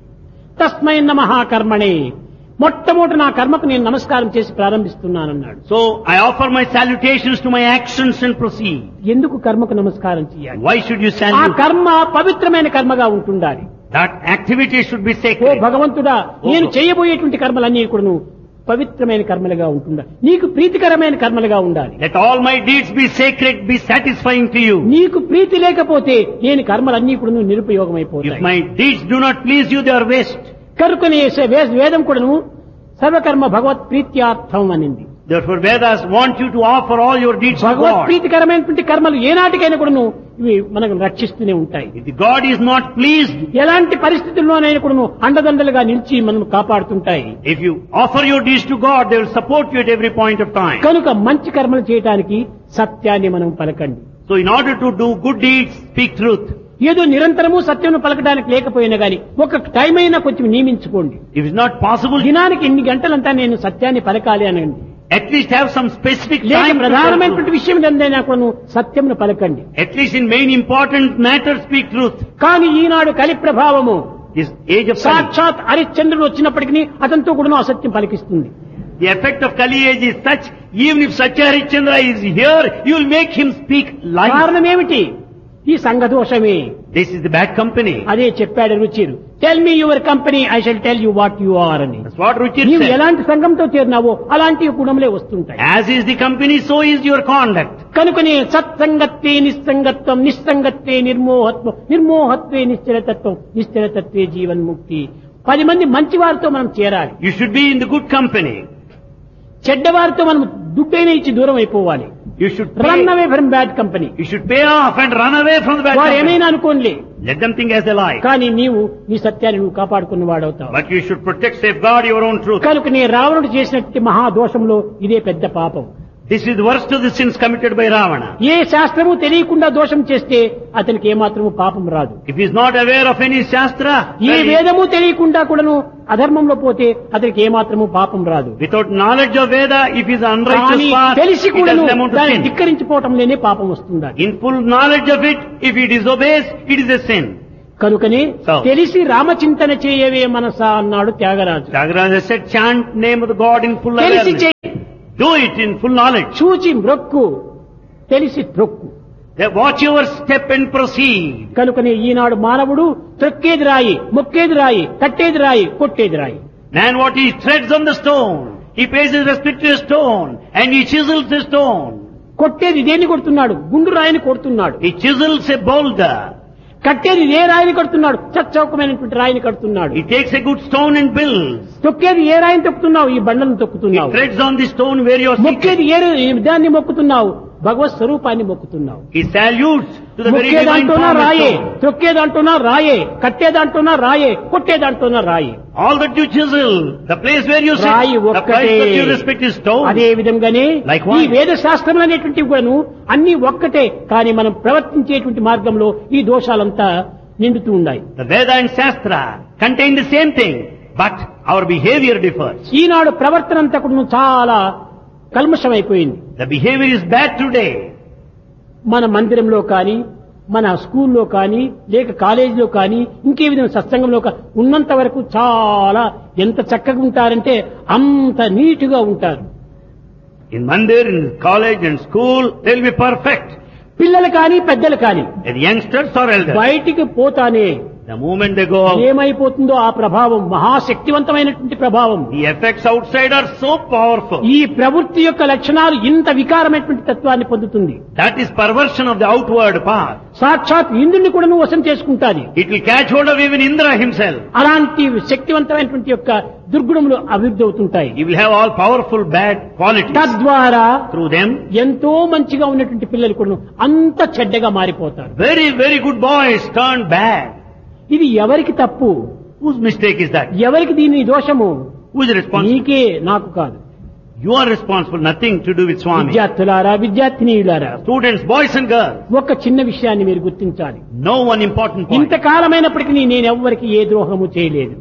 S1: తస్మై నమః కర్మణే. మొట్టమొదటి నా కర్మకు నేను నమస్కారం చేసి ప్రారంభిస్తున్నానన్నాడు.
S2: So I offer my salutations to my actions and proceed.
S1: ఎందుకు కర్మకు నమస్కారం చేయాలి?
S2: Why should you
S1: ఆ
S2: salute?
S1: కర్మ పవిత్రమైన కర్మగా ఉంటుండాలి.
S2: That activity should be
S1: oh
S2: sacred.
S1: భగవంతుడా, నేను చేయబోయేటువంటి కర్మలన్నీ కూడా పవిత్రమైన కర్మలుగా ఉంటుండాలి, నీకు ప్రీతికరమైన కర్మలుగా ఉండాలి.
S2: Let all my deeds be sacred, be satisfying to you.
S1: నీకు ప్రీతి లేకపోతే నేను కర్మలన్నీ కూడా
S2: If
S1: నిరుపయోగమైపోతాయి.
S2: my deeds do not please you, they are waste.
S1: కనుకనే వేదం కూడాను సర్వకర్మ భగవత్ ప్రీత్యార్థం అనింది.
S2: Therefore Vedas want you to offer all your deeds to
S1: Bhagwat
S2: God.
S1: ప్రీతికరమైనటువంటి కర్మలు ఏనాటికైనా కూడాను ఇవి మనకు రక్షిస్తూనే ఉంటాయి.
S2: If the God is not pleased,
S1: ఎలాంటి పరిస్థితుల్లోనైనా కూడాను అండదండలుగా నిలిచి మనం కాపాడుతుంటాయి.
S2: if you offer your deeds to God, they will support you at every point of time.
S1: కనుక మంచి కర్మలు చేయటానికి సత్యాన్ని మనం పలకండి.
S2: So in order to do good deeds, speak truth.
S1: ఏదో నిరంతరము సత్యం పలకడానికి లేకపోయినా గాని ఒక టైం అయినా కొంచెం నియమించుకోండి.
S2: If it's not possible,
S1: దినానికి ఇన్ని గంటలంతా నేను సత్యాన్ని పలకాలి అనండి.
S2: at least have some specific
S1: లేక
S2: time to tell
S1: ప్రధానమైనటువంటి
S2: truth.
S1: విషయం ఏదైనా కూడా సత్యంను పలకండి.
S2: At least in main important matters, speak truth.
S1: కానీ ఈనాడు కలి ప్రభావము
S2: This age of Kali,
S1: సాక్షాత్ హరిశ్చంద్రుడు వచ్చినప్పటికీ అతనితో కూడా అసత్యం పలికిస్తుంది.
S2: the effect of Kali age is such, even if Satya Harishchandra is here, you will make him speak lies.
S1: కారణం ఏమిటి? ఈ సంఘదోషమే.
S2: This is the bad company.
S1: అదే చెప్పాడు రుచిరు. Tell me your company, I shall tell you what you are అని.
S2: That's what Ruchir
S1: నీవు
S2: said.
S1: ఎలాంటి సంఘంతో చేరినావో అలాంటి గుణములే వస్తుంటాయి.
S2: As is the company, so is your conduct.
S1: కనుకనే సత్సంగత్వే నిస్సంగత్వం, నిస్సంగత్వే నిర్మోహత్వం, నిర్మోహత్వే నిశ్చలతత్వం, నిశ్చలతత్వే జీవన్ముక్తి. 10 మంది మంచి వారితో మనం చేరాలి.
S2: You should be in the good company.
S1: చెడ్డవారితో మనం దుడ్డైన ఇచ్చి దూరం అయిపోవాలి.
S2: You should
S1: run
S2: pay,
S1: away from bad company.
S2: you should pay off and run away from the bad
S1: వారు
S2: company.
S1: ఏమైనా అనుకోండి,
S2: Let them think as they like.
S1: కానీ నీవు నీ సత్యాన్ని నువ్వు కాపాడుకున్న వాడవుతావు.
S2: But you should protect, safeguard your own truth.
S1: కనుక నీ రావణుడు చేసినటువంటి మహాదోషంలో ఇదే పెద్ద పాపం.
S2: This is the worst of the sins committed by Ravana.
S1: ఏ శాస్త్రము తెలియకుండా దోషం చేస్తే అతనికి ఏమాత్రము పాపం రాదు.
S2: If he is not aware of any Shastra,
S1: ఏ వేదము తెలియకుండా కూడాను అధర్మంలో పోతే అతనికి ఏమాత్రము పాపం రాదు.
S2: without knowledge of Veda, if he is unrighteous
S1: కానీ
S2: path,
S1: తెలిసి
S2: it
S1: కూడాను
S2: doesn't amount to
S1: దాన్ని
S2: sin.
S1: ధిక్కరించిపోవటంలోనే పాపం వస్తుంది.
S2: In full knowledge of it, if he disobeys, it is a sin.
S1: కనుకనే
S2: So,
S1: తెలిసి రామచింతన చేయవే మనసా అన్నాడు Tyagaraju.
S2: Tyagaraja said, chant name of the God in full
S1: తెలిసి
S2: awareness. Do it in full knowledge.
S1: చూచి మ్రొక్కు తెలిసి త్రొక్కు.
S2: Then watch your step and proceed.
S1: కనుకనే ఈనాడు మానవుడు త్రొక్కేది రాయి, మొక్కేది రాయి, కట్టేది రాయి, కొట్టేది రాయి.
S2: Man, what he treads on the stone, he pays his respect to a stone, and he chisels the stone.
S1: కొట్టేది దేన్ని కొడుతున్నాడు? గుండు రాయిని కొడుతున్నాడు.
S2: He chisels a boulder.
S1: కట్టేది ఏ రాయిని కడుతున్నాడు? చచ్చౌకమైనటువంటి రాయిని కడుతున్నాడు.
S2: He takes a good stone and builds.
S1: తొక్కేది ఏ రాయిని తొక్కుతున్నావు? ఈ బండలను
S2: He
S1: తొక్కుతున్నావు.
S2: treads on the stone where you are seated.
S1: మొక్కేది ఏ దాన్ని మొక్కుతున్నావు? భగవత్ స్వరూపాన్ని మొక్కుతున్నావు.
S2: He salutes to the very divine
S1: మొక్కేదంటూనా
S2: form of
S1: రాయే,
S2: stone.
S1: తొక్కేదంటూనా రాయే, కట్టేదంటూనా రాయే, కొట్టేదంటూనా రాయే.
S2: All that you chisel, the place where you sit,
S1: రాయి
S2: the
S1: ఒక్కటే.
S2: place that you respect is stone.
S1: అదే విధంగానే
S2: Likewise.
S1: ఈ వేద శాస్త్రములు అనేటువంటివి కూడాను అన్ని ఒక్కటే, కానీ మనం ప్రవర్తించేటువంటి మార్గంలో ఈ దోషాలంతా నిండుతూ ఉన్నాయి.
S2: The Veda and Shastra contain the same thing, but our behavior differs.
S1: ఈనాడు ప్రవర్తన అంతా కూడా చాలా కల్మషమైపోయింది.
S2: The behavior is bad today.
S1: మన మందిరంలో కానీ, మన స్కూల్లో కానీ, లేక కాలేజీలో కానీ, ఇంకే విధంగా సత్సంగంలో ఉన్నంత వరకు చాలా ఎంత చక్కగా ఉంటారంటే అంత నీటుగా ఉంటారు.
S2: In mandir, in college and school, they'll be perfect.
S1: పిల్లలు కానీ, పెద్దలు కానీ
S2: The youngsters or elders,
S1: బయటికి పోతానే
S2: the moment they go out,
S1: ఏమైపోతుందో ఆ ప్రభావం మహాశక్తివంతమైనటువంటి ప్రభావం.
S2: the effects outside are so powerful.
S1: ఈ ప్రవృత్తి యొక్క లక్షణాలు ఇంత వికారమైనటువంటి తత్వాన్ని పొందుతుంది.
S2: That is perversion of the outward path.
S1: సాక్షాత్ ఇంద్రుని కూడా వశం చేసుకుంటాది.
S2: It will catch hold of even Indra himself.
S1: అలాంటి శక్తివంతమైనటువంటి యొక్క దుర్గుణములు అభివృద్ధి అవుతుంటాయి.
S2: He will have all powerful bad qualities.
S1: తద్వారా
S2: Through them,
S1: ఎంతో మంచిగా ఉన్నటువంటి పిల్లలు కూడా అంత చెడ్డగా మారిపోతారు.
S2: very, very good boys turn bad.
S1: ఇది ఎవరికి తప్పు?
S2: Whose mistake is that?
S1: ఎవరికి దీని దోషము?
S2: Who is responsible?
S1: నీకే, నాకు కాదు.
S2: You are responsible, nothing to do with Swami.
S1: విద్యార్థులారా, విద్యార్థినీయులారా,
S2: Students, boys and girls,
S1: ఒక చిన్న విషయాన్ని మీరు గుర్తించాలి.
S2: know one important point.
S1: ఇంతకాలమైనప్పటికీ నేను ఎవ్వరికి ఏ ద్రోహము చేయలేదు.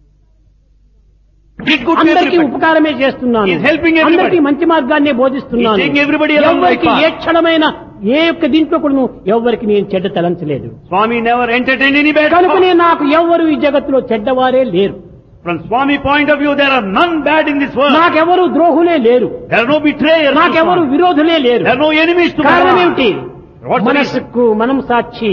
S2: Did good to
S1: అందరికీ
S2: everybody.
S1: ఉపకారమే చేస్తున్నాను.
S2: He is helping everybody.
S1: అందరికీ మంచి మార్గాన్నే బోధిస్తున్నాను.
S2: He is taking everybody along
S1: ఎవ్వరికి
S2: right
S1: ఏ
S2: path.
S1: క్షణమైన ఏ యొక్క దీంట్లో కూడా ఎవ్వరికి నేను చెడ్డ తలంచలేదు.
S2: Swami never entertained any bad
S1: కనుకనే
S2: thought.
S1: నాకు ఎవ్వరు ఈ జగత్తులో చెడ్డవారే లేరు.
S2: From Swami point of view, there are none bad in this world.
S1: నాకెవరు ద్రోహులే లేరు.
S2: There are no betrayers. to
S1: నాకెవరు
S2: Swami.
S1: విరోధులే లేరు.
S2: There are no enemies to
S1: కారణం
S2: Bhagavan.
S1: ఏమిటి?
S2: What's the reason?
S1: మనస్సుకు మనం సాక్షి,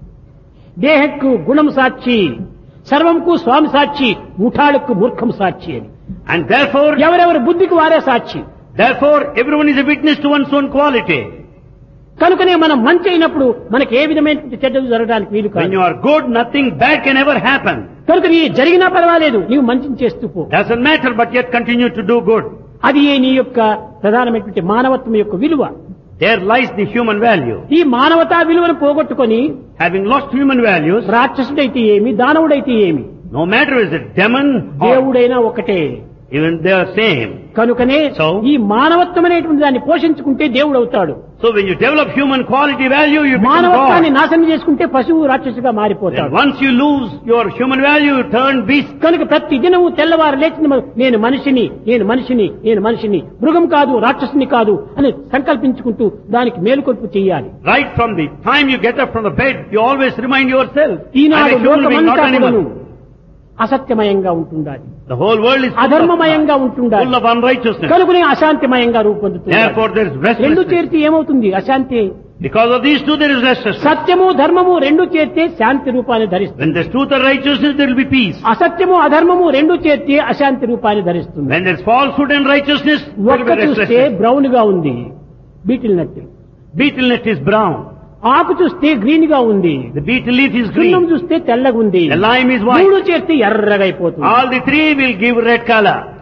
S1: దేహకు గుణం సాక్షి, సర్వంకు స్వామి సాక్షి, ముఠాలకు మూర్ఖం సాక్షి అని.
S2: And therefore,
S1: ఎవరెవరి బుద్ధికి వారే సాక్షి.
S2: everyone is a witness to one's own quality.
S1: కనుకనే మనం మంచి అయినప్పుడు మనకి ఏ విధమైన చెడ్డలు జరగడానికి వీలు
S2: When
S1: కాదు.
S2: you are good, nothing bad can ever happen.
S1: కనుక నీ జరిగినా పర్వాలేదు, నీవు మంచిని చేస్తూ పో.
S2: Doesn't matter, but yet continue to do good.
S1: అది నీ యొక్క ప్రధానమైనటువంటి మానవత్వం యొక్క విలువ.
S2: There lies the human value.
S1: ఈ మానవతా విలువను పోగొట్టుకొని
S2: Having lost human values,
S1: రాక్షసుడైతే ఏమి, దానవుడైతే ఏమి,
S2: no matter is it demon or
S1: దేవుడైనా ఒకటే.
S2: even they are same.
S1: కనుకనే
S2: So,
S1: ఈ మానవత్వం అనేటువంటి దాన్ని పోషించుకుంటే దేవుడు అవుతాడు.
S2: So when you develop human quality value, you become
S1: మానవత్వాన్ని
S2: God.
S1: నాశనం చేసుకుంటే పశువు రాక్షసుగా
S2: Then
S1: మారిపోతాడు.
S2: once you lose your human value, you turn beast.
S1: కనుక ప్రతి దినము తెల్లవారు లేచిన నేను మనిషిని, నేను మనిషిని, నేను మనిషిని, మృగం కాదు, రాక్షసుని కాదు అని సంకల్పించుకుంటూ దానికి మేలుకొల్పు చేయాలి.
S2: Right from the time you get up from the bed, you always remind yourself, I'm
S1: Eenadu
S2: a human being, not
S1: లోకమంతా
S2: an
S1: కూడాను
S2: animal.
S1: అసత్యమయంగా ఉంటుండాలి,
S2: The whole world is full
S1: అధర్మమయంగా ఉంటుండాలి,
S2: of unrighteousness.
S1: కనుకనే అశాంతిమయంగా రూపొందుతుంది.
S2: Therefore there is
S1: రెండు
S2: restlessness.
S1: చేరితే ఏమవుతుంది? అశాంతి.
S2: Because of these two, there is restlessness.
S1: సత్యము ధర్మము రెండు చేరితే శాంతి రూపాన్ని ధరిస్తుంది.
S2: When there's truth and righteousness, there will be peace.
S1: అసత్యము అధర్మము రెండు చేరితే అశాంతి రూపాన్ని ధరిస్తుంది.
S2: When there's falsehood and righteousness, there will
S1: ఒక్క
S2: be
S1: చూస్తే
S2: restlessness.
S1: బ్రౌన్ గా ఉంది, beetle nut.
S2: Beetle net is brown.
S1: ఆకు చూస్తే గ్రీన్ గా ఉంది,
S2: The beetle leaf is
S1: సున్నం
S2: green.
S1: చూస్తే తెల్లగా ఉంది,
S2: The lime is white.
S1: మూడు చేస్తే ఎర్రగా అయిపోతుంది.
S2: All the three will give red color.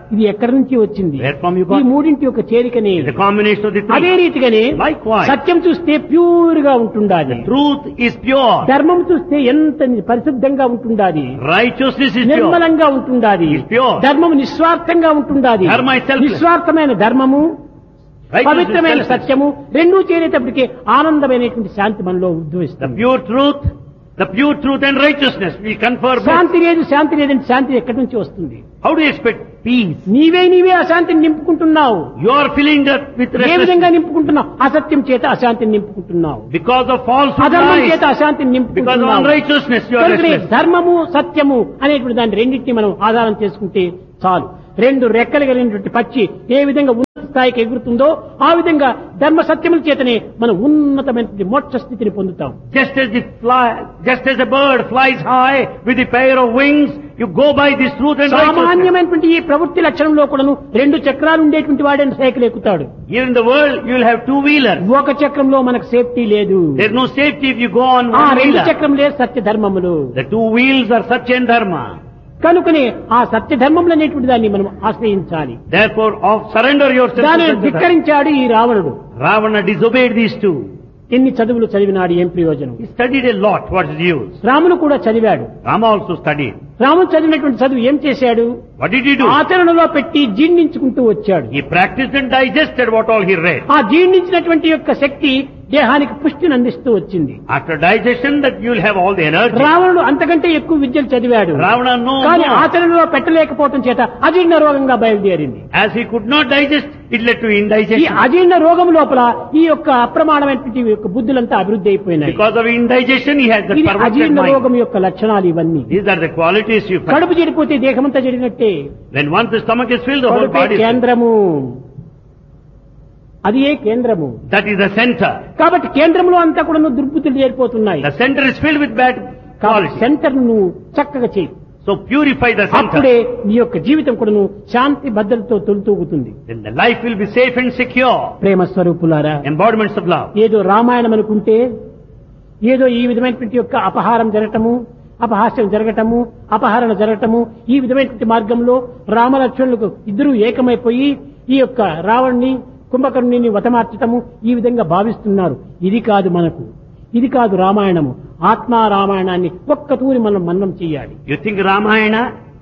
S1: ఇది ఎక్కడి నుంచి వచ్చింది?
S2: Where from you
S1: ఈ
S2: got?
S1: మూడింటి యొక్క చేరికనే.
S2: The combination of the
S1: అదే
S2: three.
S1: రీతిగానే
S2: Likewise.
S1: సత్యం చూస్తే ప్యూర్ గా ఉంటుండాలి.
S2: Truth is pure.
S1: ధర్మం చూస్తే ఎంత పరిశుద్ధంగా ఉంటుండాలి.
S2: Righteousness is pure.
S1: నిర్మలంగా ఉంటుండాలి.
S2: Is pure.
S1: ధర్మం నిస్వార్థంగా ఉంటుండాలి.
S2: Dharma is selfless.
S1: నిస్వార్థమైన ధర్మము,
S2: Righteousness is
S1: పవిత్రమైన
S2: selfless.
S1: సత్యము రెండూ చేరేటప్పటికే ఆనందమైనటువంటి శాంతి మనలో
S2: The
S1: ఉద్భవిస్తుంది.
S2: pure truth and righteousness will confer bliss.
S1: శాంతి లేదంటే శాంతి ఎక్కడి నుంచి వస్తుంది?
S2: How do you expect peace?
S1: నీవే అశాంతిని నింపుకుంటున్నావు.
S2: You are filling that with
S1: ఏ విధంగా
S2: restlessness.
S1: నింపుకుంటున్నావు? అసత్యం చేత అశాంతిని నింపుకుంటున్నావు.
S2: Because of falsehood,
S1: అధర్మం
S2: lies.
S1: చేత అశాంతిని
S2: Because of
S1: నింపుకుంటున్నావు.
S2: unrighteousness, you are
S1: కనుకనే
S2: restless.
S1: ధర్మము సత్యము అనేటువంటి దాన్ని రెండింటిని మనం ఆధారం చేసుకుంటే చాలు. రెండు రెక్కలు కలిగినటువంటి పక్షి ఏ విధంగా ఉన్నత స్థాయికి ఎగురుతుందో ఆ విధంగా ధర్మ సత్యముల చేతనే మనం ఉన్నతమైనటువంటి మోక్ష స్థితిని పొందుతాం.
S2: Just as a bird flies high with a pair of wings, you go by this truth and righteousness.
S1: సామాన్యమైనటువంటి ఈ ప్రవృత్తి లక్షణంలో కూడాను రెండు చక్రాలు ఉండేటువంటి వాడే సైకిల్ ఎక్కుతాడు.
S2: Here in the world, you will have two-wheelers.
S1: ఒక చక్రంలో మనకు సేఫ్టీ లేదు.
S2: There is no safety if you go on
S1: ఆ
S2: one
S1: రెండు
S2: wheeler.
S1: చక్రములే సత్య ధర్మములు.
S2: The two wheels are Satya and Dharma.
S1: కనుకనే ఆ సత్య ధర్మములు అనేటువంటి దాన్ని మనం ఆశ్రయించాలి.
S2: Therefore, surrender yourself to
S1: దానిని
S2: Satya Dharma.
S1: ధిక్కరించాడు ఈ రావణుడు.
S2: Ravana disobeyed these two.
S1: ఎన్ని చదువులు చదివినాడు, ఏం ప్రయోజనం?
S2: He studied a lot. What is the use?
S1: రాముడు కూడా చదివాడు.
S2: Rama also studied.
S1: రాముడు చదివినటువంటి చదువు ఏం చేశాడు?
S2: What did he do?
S1: ఆచరణలో పెట్టి జీర్ణించుకుంటూ వచ్చాడు.
S2: He practiced and digested what all he read.
S1: ఆ జీర్ణించినటువంటి యొక్క శక్తి దేహానికి పుష్టిని అందిస్తూ వచ్చింది.
S2: After digestion, that you will have all the energy.
S1: రావణుడు అంతకంటే ఎక్కువ విద్యలు చదివాడు.
S2: Ravana no
S1: కానీ
S2: more.
S1: ఆచరణలో పెట్టలేకపోవటం చేత అజీర్ణ రోగంగా బయలుదేరింది.
S2: As he could not digest, it led to
S1: ఈ
S2: indigestion.
S1: అజీర్ణ రోగం లోపల ఈ యొక్క అప్రమాణమైనటువంటి యొక్క బుద్ధులంతా అభివృద్ధి అయిపోయినాయి.
S2: Because of indigestion, he had the
S1: ఇది
S2: perverted
S1: అజీర్ణ
S2: mind.
S1: రోగం యొక్క లక్షణాలు ఇవన్నీ.
S2: These are the qualities you find.
S1: కడుపు చెడిపోతే దేహమంతా చెడినట్టే.
S2: When once the stomach is filled, the whole
S1: కడుపే
S2: body is filled.
S1: కేంద్రము, అది ఏ కేంద్రము.
S2: That is the center.
S1: కాబట్టి కేంద్రంలో అంతా కూడా దుర్బుద్ధులు చేరిపోతున్నాయి.
S2: The center is filled with bad
S1: కాబట్టి
S2: qualities.
S1: సెంటర్ నువ్వు చక్కగా చేయి.
S2: So purify the
S1: అప్పుడే
S2: center.
S1: నీ యొక్క జీవితం కూడా శాంతి భద్రతతో తొలితూగుతుంది.
S2: Then the life will be safe and secure.
S1: ప్రేమ స్వరూపులారా,
S2: Embodiments of love.
S1: ఏదో రామాయణం అనుకుంటే ఏదో ఈ విధమైనటువంటి యొక్క అపహారం జరగటము, అపహాస్యం జరగటము, అపహరణ జరగటము, ఈ విధమైనటువంటి మార్గంలో రామలక్ష్మణులకు ఇద్దరూ ఏకమైపోయి ఈ యొక్క రావణ్ణి కుంభకర్ణుని వతమార్చటము ఈ విధంగా భావిస్తున్నారు. ఇది కాదు మనకు, ఇది కాదు రామాయణము. ఆత్మా రామాయణాన్ని ఒక్క తూరి మనం మన్నం చేయాలి.
S2: You think Ramayana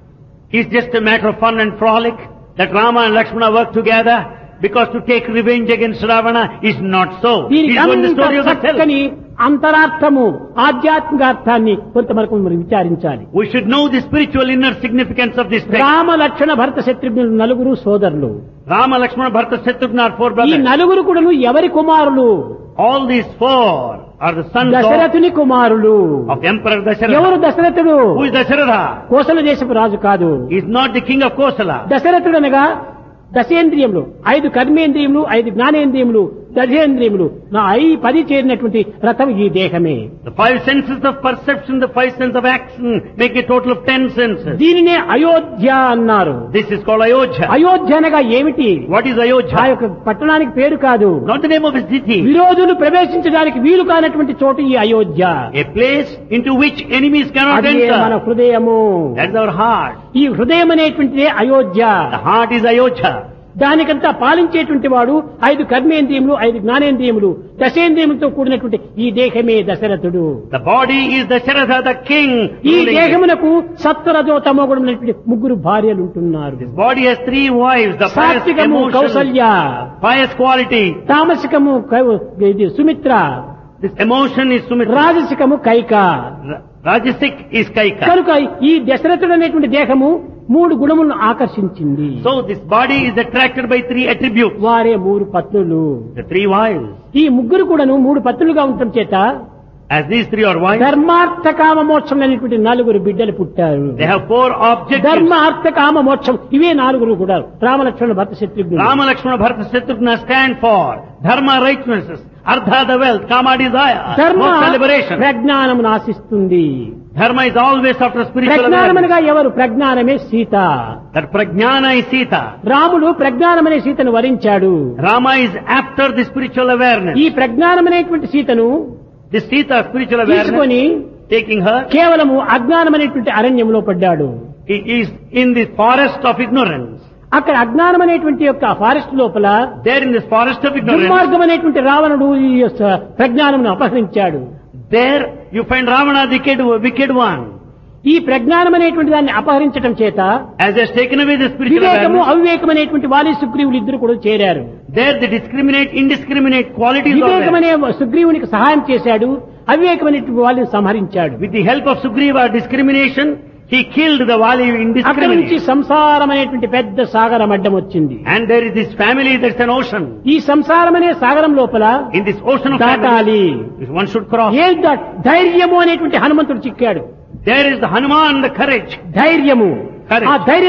S2: is just a matter of fun and frolic? That Rama and Lakshmana work together because to take revenge against Ravana is not so. It
S1: దీనికి
S2: is one the
S1: అంత
S2: story of the self.
S1: చక్కని అంతరార్థము, ఆధ్యాత్మికార్థాన్ని కొంతవరకు మనం విచారించాలి.
S2: We should know the spiritual inner significance of this text.
S1: Rama Lakshmana భరత శత్రుఘ్నులు నలుగురు సోదరులు.
S2: Rama, Lakshmana, Bharata, Shatrugna are four
S1: ఈ
S2: brothers.
S1: నలుగురు కూడాను ఎవరి కుమారులు?
S2: All these four are the sons
S1: దశరథుని కుమారులు.
S2: of Emperor
S1: ఎవరు
S2: Dasharatha.
S1: దశరథుడు?
S2: Who is Dasharatha?
S1: కోసల దేశపు రాజు కాదు.
S2: He is not the king of Kosala.
S1: దశరథుడు అనగా దశేంద్రియములు, 5 కర్మేంద్రియములు, 5 జ్ఞానేంద్రియములు, దశేంద్రియములు, 10 చేరినటువంటి రథం ఈ దేహమే.
S2: The 5 senses of perception, the 5 senses of action make a total of 10 senses.
S1: దీనినే అయోధ్య అన్నారు.
S2: This is called Ayodhya.
S1: Ayodhya అనగా ఏమిటి?
S2: What is
S1: ఆ
S2: Ayodhya?
S1: యొక్క పట్టణానికి పేరు కాదు.
S2: Not the name of a city.
S1: విరోధులు ప్రవేశించడానికి వీలు కానటువంటి చోటు ఈ Ayodhya.
S2: A place into which enemies cannot
S1: అదే మన
S2: enter.
S1: హృదయము.
S2: That is our heart.
S1: ఈ హృదయం అనేటువంటిదే Ayodhya.
S2: The heart is Ayodhya.
S1: దానికంతా పాలించేటువంటి వాడు 5 కర్మేంద్రియములు, 5 జ్ఞానేంద్రియములు, దశేంద్రియములతో కూడినటువంటి ఈ దేహమే దశరథుడు.
S2: The body is Dasharatha, the king.
S1: ఈ
S2: ruling it.
S1: దేహమునకు సత్వరజో తమో గుణమైనటువంటి 3 భార్యలు ఉంటున్నారు.
S2: This body has 3 wives. The pious
S1: సాత్వికము
S2: emotion,
S1: కౌసల్య,
S2: pious quality.
S1: తామసికము ఇది Sumitra,
S2: This emotion is Sumitra.
S1: రాజసికము Kaika.
S2: Rajasic is Kaika.
S1: కనుక ఈ దశరథుడు అనేటువంటి దేహము 3 గుణములను ఆకర్షించింది.
S2: So this body is attracted by 3 attributes.
S1: వారే 3 పత్నులు.
S2: The 3 wives.
S1: ఈ ముగ్గురు కూడాను 3 పత్నులుగా ఉండటం చేత
S2: As these 3 are wives,
S1: ధర్మార్థ కామ మోక్షం అనేటువంటి 4 బిడ్డలు పుట్టారు.
S2: they have 4 objectives.
S1: ధర్మ అర్థ కామ మోక్షం ఇవే 4 కూడా రామలక్ష్మణ భరత శత్రుఘ్నులు.
S2: Rama, Lakshmana, Bharata, Shatrugna stand for Dharma, righteousness, Artha, the wealth, Kama, desire,
S1: ధర్మ
S2: Moksha, liberation.
S1: ప్రజ్ఞానమును ఆశిస్తుంది.
S2: Dharma is always after spiritual
S1: ప్రజ్ఞానం
S2: awareness.
S1: అనగా ఎవరు? ప్రజ్ఞానమే Sita.
S2: That Prajnana is Sita.
S1: రాముడు ప్రజ్ఞానమనే సీతను వరించాడు.
S2: Rama is after the spiritual awareness.
S1: ఈ ప్రజ్ఞానమనేటువంటి సీతను
S2: This Sita, spiritual awareness,
S1: తీసుకొని
S2: taking her,
S1: కేవలము అజ్ఞానమనేటువంటి అరణ్యంలో పడ్డాడు.
S2: he is in the forest of ignorance.
S1: అక్కడ అజ్ఞానం అనేటువంటి యొక్క ఫారెస్ట్ లోపల
S2: There in this forest of ignorance,
S1: దుర్మార్గం అనేటువంటి రావణుడు ఈ ప్రజ్ఞానం అపహరించాడు.
S2: there you find Ravana, the wicked one.
S1: ఈ ప్రజ్ఞానం అనేటువంటి దాన్ని అపహరించడం చేత
S2: As he has taken away the spiritual
S1: వివేకము
S2: awareness,
S1: అవివేకం అనేటువంటి వాలి సుగ్రీవులు ఇద్దరు కూడా చేరారు.
S2: there the indiscriminate qualities are
S1: వివేకం
S2: there.
S1: అనే సుగ్రీవునికి సహాయం చేశాడు, అవివేకం అనేటువంటి వాళ్ళని సంహరించాడు.
S2: With the help of Sugriva discrimination, he killed the Vali
S1: అక్కడి నుంచి
S2: indiscriminately.
S1: సంసారం అనేటువంటి పెద్ద సాగరం అడ్డం వచ్చింది.
S2: And there is this family, there's an ocean.
S1: ఈ సంసారం అనే సాగరం లోపల
S2: In this ocean of
S1: దాటాలి.
S2: family, one should cross.
S1: ఏం ధైర్యము అనేటువంటి హనుమంతుడు చిక్కాడు.
S2: There is the Hanuman, the courage.
S1: ధైర్యము,
S2: Courage.
S1: ఆ ధైర్య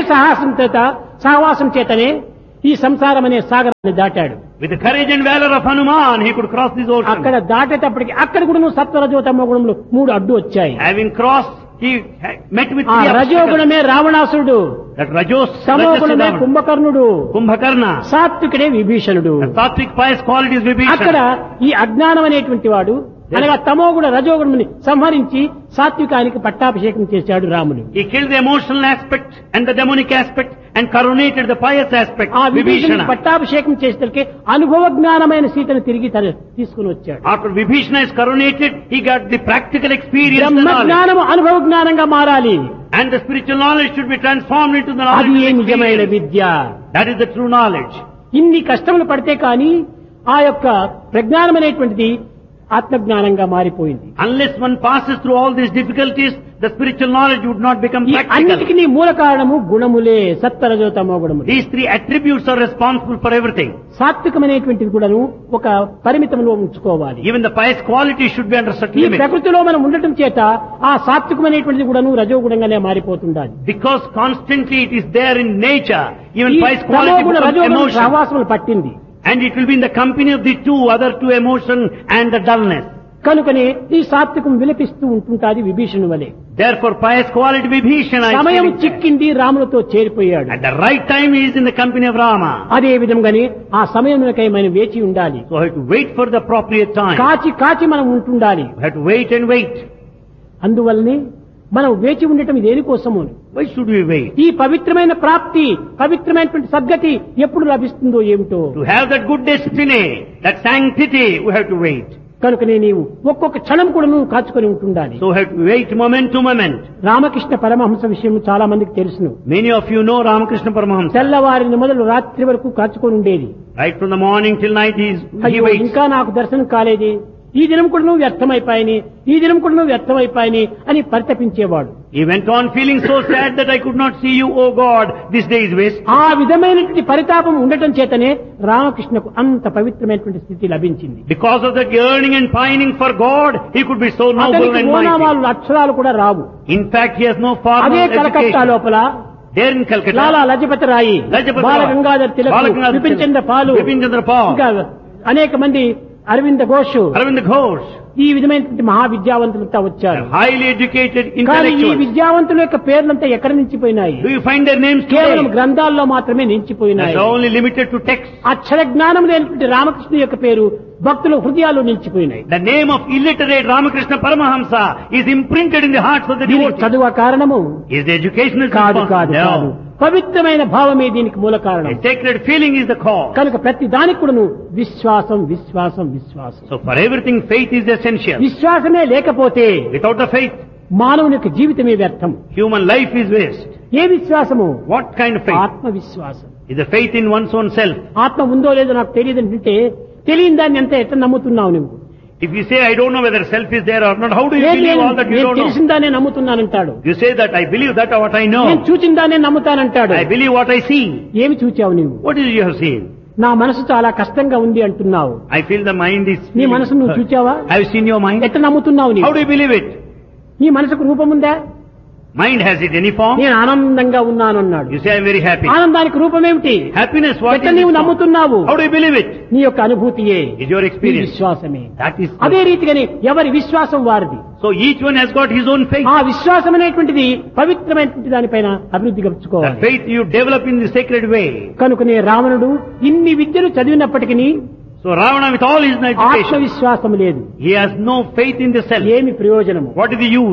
S1: సహవాసం చేతనే ఈ సంసారం అనే సాగరాన్ని దాటాడు.
S2: With the courage and valor of Hanuman, he could cross this ocean.
S1: అక్కడ దాటేటప్పటికి అక్కడ కూడా నువ్వు సత్వరజోతమ గుణములు 3 అడ్డు వచ్చాయి.
S2: Having crossed, he met with
S1: ఆ
S2: 3 obstacles.
S1: రజోగుణమే రావణాసురుడు,
S2: That Rajos,
S1: తమోగుణమే కుంభకర్ణుడు,
S2: Kumbhakarna.
S1: సాత్వికుడే విభీషణుడు.
S2: The sattvic pious qualities
S1: అక్కడ
S2: Vibhishana.
S1: ఈ అజ్ఞానం అనేటువంటి వాడు అనగా తమోగుణ రజోగుణముని సంహరించి సాత్వికానికి పట్టాభిషేకం చేశాడు రాముడు.
S2: He killed the emotional aspect and the demonic aspect and coronated the pious aspect,
S1: ఆ విభీషణుడికి
S2: Vibhishana.
S1: పట్టాభిషేకం చేసేసరికి అనుభవ జ్ఞానమైన సీతను తిరిగి తీసుకుని వచ్చాడు.
S2: After Vibhishana is coronated, he got the practical experience, the
S1: Brahma
S2: knowledge.
S1: జ్ఞానము అనుభవ జ్ఞానంగా మారాలి.
S2: And the spiritual knowledge should be transformed into the
S1: అది
S2: knowledge
S1: ఏ
S2: of
S1: నిజమైన
S2: experience.
S1: Vidya.
S2: That is the true knowledge.
S1: ఇన్ని కష్టములు పడితే కానీ ఆ యొక్క ప్రజ్ఞానం అనేటువంటిది ఆత్మజ్ఞానంగా మారిపోయింది.
S2: Unless one passes through all these difficulties, the spiritual knowledge would not become
S1: ఈ
S2: practical.
S1: అన్నిటికీ మూల కారణము గుణములే, సత్వరజోతమో గుణములు.
S2: These 3 attributes are responsible for everything.
S1: సాత్వికమైనటువంటిది కూడాను ఒక పరిమితంలో ఉంచుకోవాలి.
S2: Even the pious quality should be under certain
S1: ఈ
S2: limits.
S1: ప్రకృతిలో మనం ఉండటం చేత ఆ సాత్వికమైనటువంటిది కూడాను రజోగుణంగానే మారిపోతుండాలి.
S2: Because constantly it is there in nature, even
S1: ఈ
S2: pious quality
S1: తమోగుణ
S2: becomes
S1: రజోగుణ
S2: emotion.
S1: సహవాసములు పట్టింది.
S2: And it will be in the company of the other two emotion and the dullness.
S1: కనుకనే ఈ సాత్వికం విలపిస్తూ ఉంటుంటాది విభీషణుని వలె.
S2: Therefore pious quality Vibhishana is
S1: సమయం
S2: feeling sad.
S1: చిక్కింది, రాములతో చేరిపోయాడు.
S2: At the right time he is in the company of Rama.
S1: అదే విధంగానే ఆ సమయమునకై మనం వేచి ఉండాలి.
S2: So we have to wait for the appropriate time.
S1: కాచి మనం ఉంటుండాలి.
S2: We have to wait and wait.
S1: అందువల్లనే మనం వేచి ఉండటం దేనికోసము?
S2: Why should we wait?
S1: ఈ పవిత్రమైన ప్రాప్తి, పవిత్రమైనటువంటి సద్గతి ఎప్పుడు లభిస్తుందో ఏమిటో.
S2: To have that good destiny, that sanctity, we have to wait.
S1: కనుకనే నీవు ఒక్కొక్క క్షణం కూడా నువ్వు కాచుకొని ఉంటుండాలి.
S2: So we have to wait moment to moment.
S1: Ramakrishna Paramahamsa విషయం చాలా మందికి తెలుసును.
S2: Many of you know Ramakrishna Paramahamsa.
S1: తెల్లవారిని మొదలు రాత్రి వరకు కాచుకొని ఉండేది.
S2: Right from the morning till night he
S1: అయ్యో
S2: waits.
S1: ఇంకా నాకు దర్శనం కాలేదే, ఈ దినం కూడా నువ్వు వ్యర్థమైపోయాని, ఈ దినం కూడా నువ్వు వ్యర్థమైపోయాని అని పరితపించేవాడు.
S2: He went on feeling so sad that I could not see you, oh God, this day is waste.
S1: ఆ విధమైనటువంటి పరితాపం ఉండటం చేతనే రామకృష్ణకు అంత పవిత్రమైనటువంటి స్థితి లభించింది.
S2: Because of that yearning and pining for God, he could be so noble
S1: అతనికి
S2: and
S1: ఓనామాలు
S2: mighty.
S1: అక్షరాలు కూడా రావు.
S2: In fact, he has no formal
S1: అదే కలకత్తా
S2: education.
S1: లోపల
S2: There in Calcutta,
S1: Lala Lajpat రాయి,
S2: Lajapati
S1: బాల
S2: Rai,
S1: గంగాధర్ తిలక్,
S2: Balaganga
S1: బిపిన్ చంద్ర పాలు,
S2: Bipin Chandra Pal,
S1: ఇంకా అనేక మంది, అరవింద ఘోష్,
S2: Arvind Ghosh,
S1: ఈ విధమైనటువంటి మహావిద్యావంతులంతా వచ్చారు.
S2: highly educated
S1: కానీ ఈ
S2: intellectuals.
S1: విద్యావంతుల యొక్క పేర్లంతా ఎక్కడ నిలిచిపోయినాయి?
S2: Do you find their names
S1: కేవలం
S2: today?
S1: గ్రంథాల్లో మాత్రమే నిలిచిపోయినాయి.
S2: That's only limited to text.
S1: అక్షర జ్ఞానం లేనటువంటి రామకృష్ణ యొక్క పేరు భక్తుల హృదయాల్లో నిలిచిపోయినాయి.
S2: The name of illiterate Ramakrishna Paramahamsa is imprinted in the hearts of the
S1: దీనికి
S2: devotees.
S1: చదువు కారణము
S2: Is the educational
S1: కాదు కాదు కాదు.
S2: No.
S1: పవిత్రమైన భావమే దీనికి మూల కారణం.
S2: A sacred feeling is the cause.
S1: కనుక ప్రతి దానికి కూడా విశ్వాసం విశ్వాసం విశ్వాసం.
S2: So for everything faith is essential.
S1: విశ్వాసమే లేకపోతే
S2: Without the faith,
S1: మానవుని యొక్క జీవితమే వ్యర్థం.
S2: human life is waste.
S1: ఏ విశ్వాసము?
S2: What kind of faith?
S1: ఆత్మవిశ్వాసం.
S2: Is the faith in one's own self.
S1: ఆత్మ ఉందో లేదో నాకు తెలియదు అంటే తెలియని దాన్ని ఎంత ఎట్లా నమ్ముతున్నావు నువ్వు?
S2: If you say, I don't know whether self is there or not, how do you
S1: లేదు,
S2: believe all that you
S1: నేను
S2: don't know?
S1: తెలిసిన దాన్నే నమ్ముతున్నానంటాడు.
S2: You say that I believe that or what I
S1: నేను
S2: know.
S1: చూచిన దాన్నే నమ్ముతానంటాడు.
S2: I believe what I see.
S1: ఏమి చూచావు నువ్వు?
S2: What is it you have seen?
S1: నా మనసు చాలా కష్టంగా ఉంది అంటున్నావు.
S2: I feel the mind is...
S1: నీ మనసు నువ్వు చూచావా?
S2: Have you seen your mind?
S1: ఎట్లా నమ్ముతున్నావు
S2: How
S1: నీవు?
S2: do you believe it?
S1: నీ మనసుకు రూపం ఉందా?
S2: Mind has it any form?
S1: నేను ఆనందంగా ఉన్నాను అన్నాడు.
S2: You say, I'm very happy.
S1: ఆనందానికి రూపం ఏమిటి?
S2: Happiness, what
S1: ఎట్లా
S2: is
S1: నీవు
S2: it form?
S1: నమ్ముతున్నావు?
S2: How do you believe it?
S1: నీ యొక్క అనుభూతియే,
S2: Is your
S1: నీ
S2: experience.
S1: విశ్వాసమే.
S2: That is...
S1: అదే రీతిగానే ఎవరి విశ్వాసం వారిది.
S2: So each one has got his own faith.
S1: ఆ విశ్వాసం అనేటువంటిది పవిత్రమైనటువంటి దానిపైన అభివృద్ధి
S2: The
S1: గడుచుకోవాలి.
S2: faith you develop in the sacred way.
S1: కనుకనే రావణుడు ఇన్ని విద్యలు చదివినప్పటికీ
S2: So Ravana with all his education,
S1: ఆత్మవిశ్వాసం లేదు.
S2: he has no faith in the self.
S1: ఏమి ప్రయోజనము?
S2: What is the use?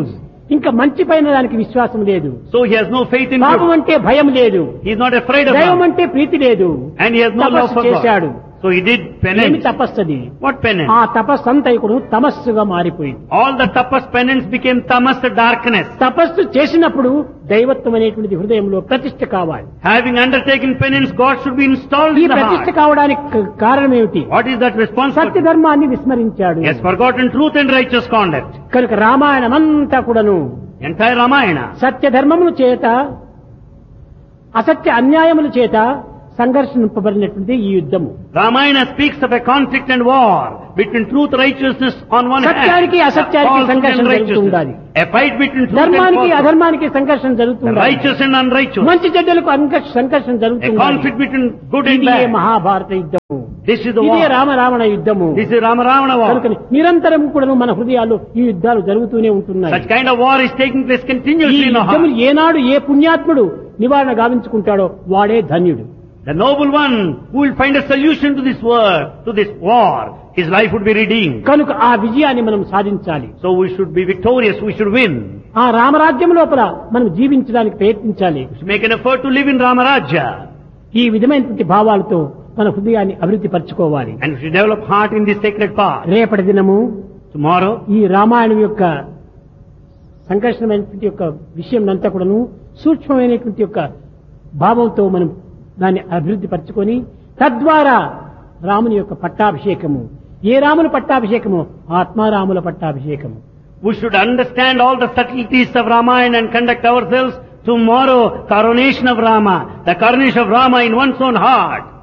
S1: ఇంకా మంచి పైన దానికి విశ్వాసం లేదు.
S2: So he has no faith in
S1: పాపం
S2: good.
S1: అంటే భయం లేదు.
S2: He is not afraid of
S1: దైవం
S2: God.
S1: అంటే ప్రీతి లేదు.
S2: And he has no love
S1: తపస్సు
S2: for
S1: చేశాడు.
S2: God. So he did
S1: ఏమి
S2: penance.
S1: తపస్సది?
S2: What penance?
S1: ఆ తపస్సు అంతా ఇప్పుడు తమస్సుగా మారిపోయింది.
S2: All the tapas penance became tamas, darkness.
S1: తపస్సు చేసినప్పుడు దైవత్వం అనేటువంటిది హృదయంలో ప్రతిష్ఠ కావాలి.
S2: Having undertaken penance, God should be installed
S1: ఈ
S2: in the
S1: ప్రతిష్ఠ
S2: heart.
S1: కావడానికి కారణం ఏమిటి?
S2: What is that
S1: Satya
S2: responsibility?
S1: ధర్మాన్ని విస్మరించాడు.
S2: He has forgotten truth and righteous conduct.
S1: కనుక రామాయణమంతా కూడాను
S2: Entire Ramayana.
S1: సత్య ధర్మముల చేత అసత్య అన్యాయముల చేత సంఘర్షింపబడినటువంటి ఈ యుద్ధము.
S2: Ramayana speaks of a conflict and war between truth, righteousness on one hand.
S1: సత్యానికి అసత్యానికి
S2: falsehood and
S1: సంఘర్షణ జరుగుతూ ఉండాలి.
S2: righteousness. A fight between truth and
S1: ధర్మానికి
S2: falsehood.
S1: అధర్మానికి సంఘర్షణ జరుగుతూ
S2: The
S1: ఉండాలి.
S2: righteous and unrighteous.
S1: మంచి చెడ్డలకు సంఘర్షణ జరుగుతూ
S2: A
S1: ఉండాలి.
S2: conflict between good and
S1: ఇదే
S2: bad.
S1: మహాభారత యుద్ధము.
S2: This is the
S1: ఇదే
S2: war.
S1: రామరావణ యుద్ధము.
S2: This is Rama-Ravana
S1: కనుక
S2: war.
S1: నిరంతరం కూడా మన హృదయాల్లో ఈ యుద్ధాలు జరుగుతూనే ఉంటున్నాయి.
S2: Such kind of war is taking place
S1: ఈ
S2: continuously in the
S1: యుద్ధము
S2: heart.
S1: ఏనాడు ఏ పుణ్యాత్ముడు నివారణ గావించుకుంటాడో వాడే ధన్యుడు.
S2: The noble one who will find a solution to this war, his life would be redeemed.
S1: కనుక ఆ విజయాన్ని మనం సాధించాలి.
S2: So we should be victorious, we should win.
S1: ఆ రామరాజ్యం లోపల మనం జీవించడానికి ప్రయత్నించాలి.
S2: We should make an effort to live in Ramarajya.
S1: ఈ విధమైనటువంటి భావాలతో మన హృదయాన్ని అభివృద్ధి పరచుకోవాలి.
S2: And we should develop heart in this sacred path.
S1: రేపటి దినము
S2: Tomorrow,
S1: ఈ రామాయణం యొక్క సంఘర్షణమైనటువంటి యొక్క విషయం అంతా కూడాను సూక్ష్మమైనటువంటి యొక్క భావంతో మనం దాన్ని అభివృద్ధి పరచుకొని తద్వారా రాముని యొక్క పట్టాభిషేకము, ఏ రాముల పట్టాభిషేకము? ఆత్మారాముల పట్టాభిషేకము.
S2: we should understand all the subtleties of Ramayana and conduct ourselves tomorrow, coronation of Rama, the coronation of Rama in one's own heart.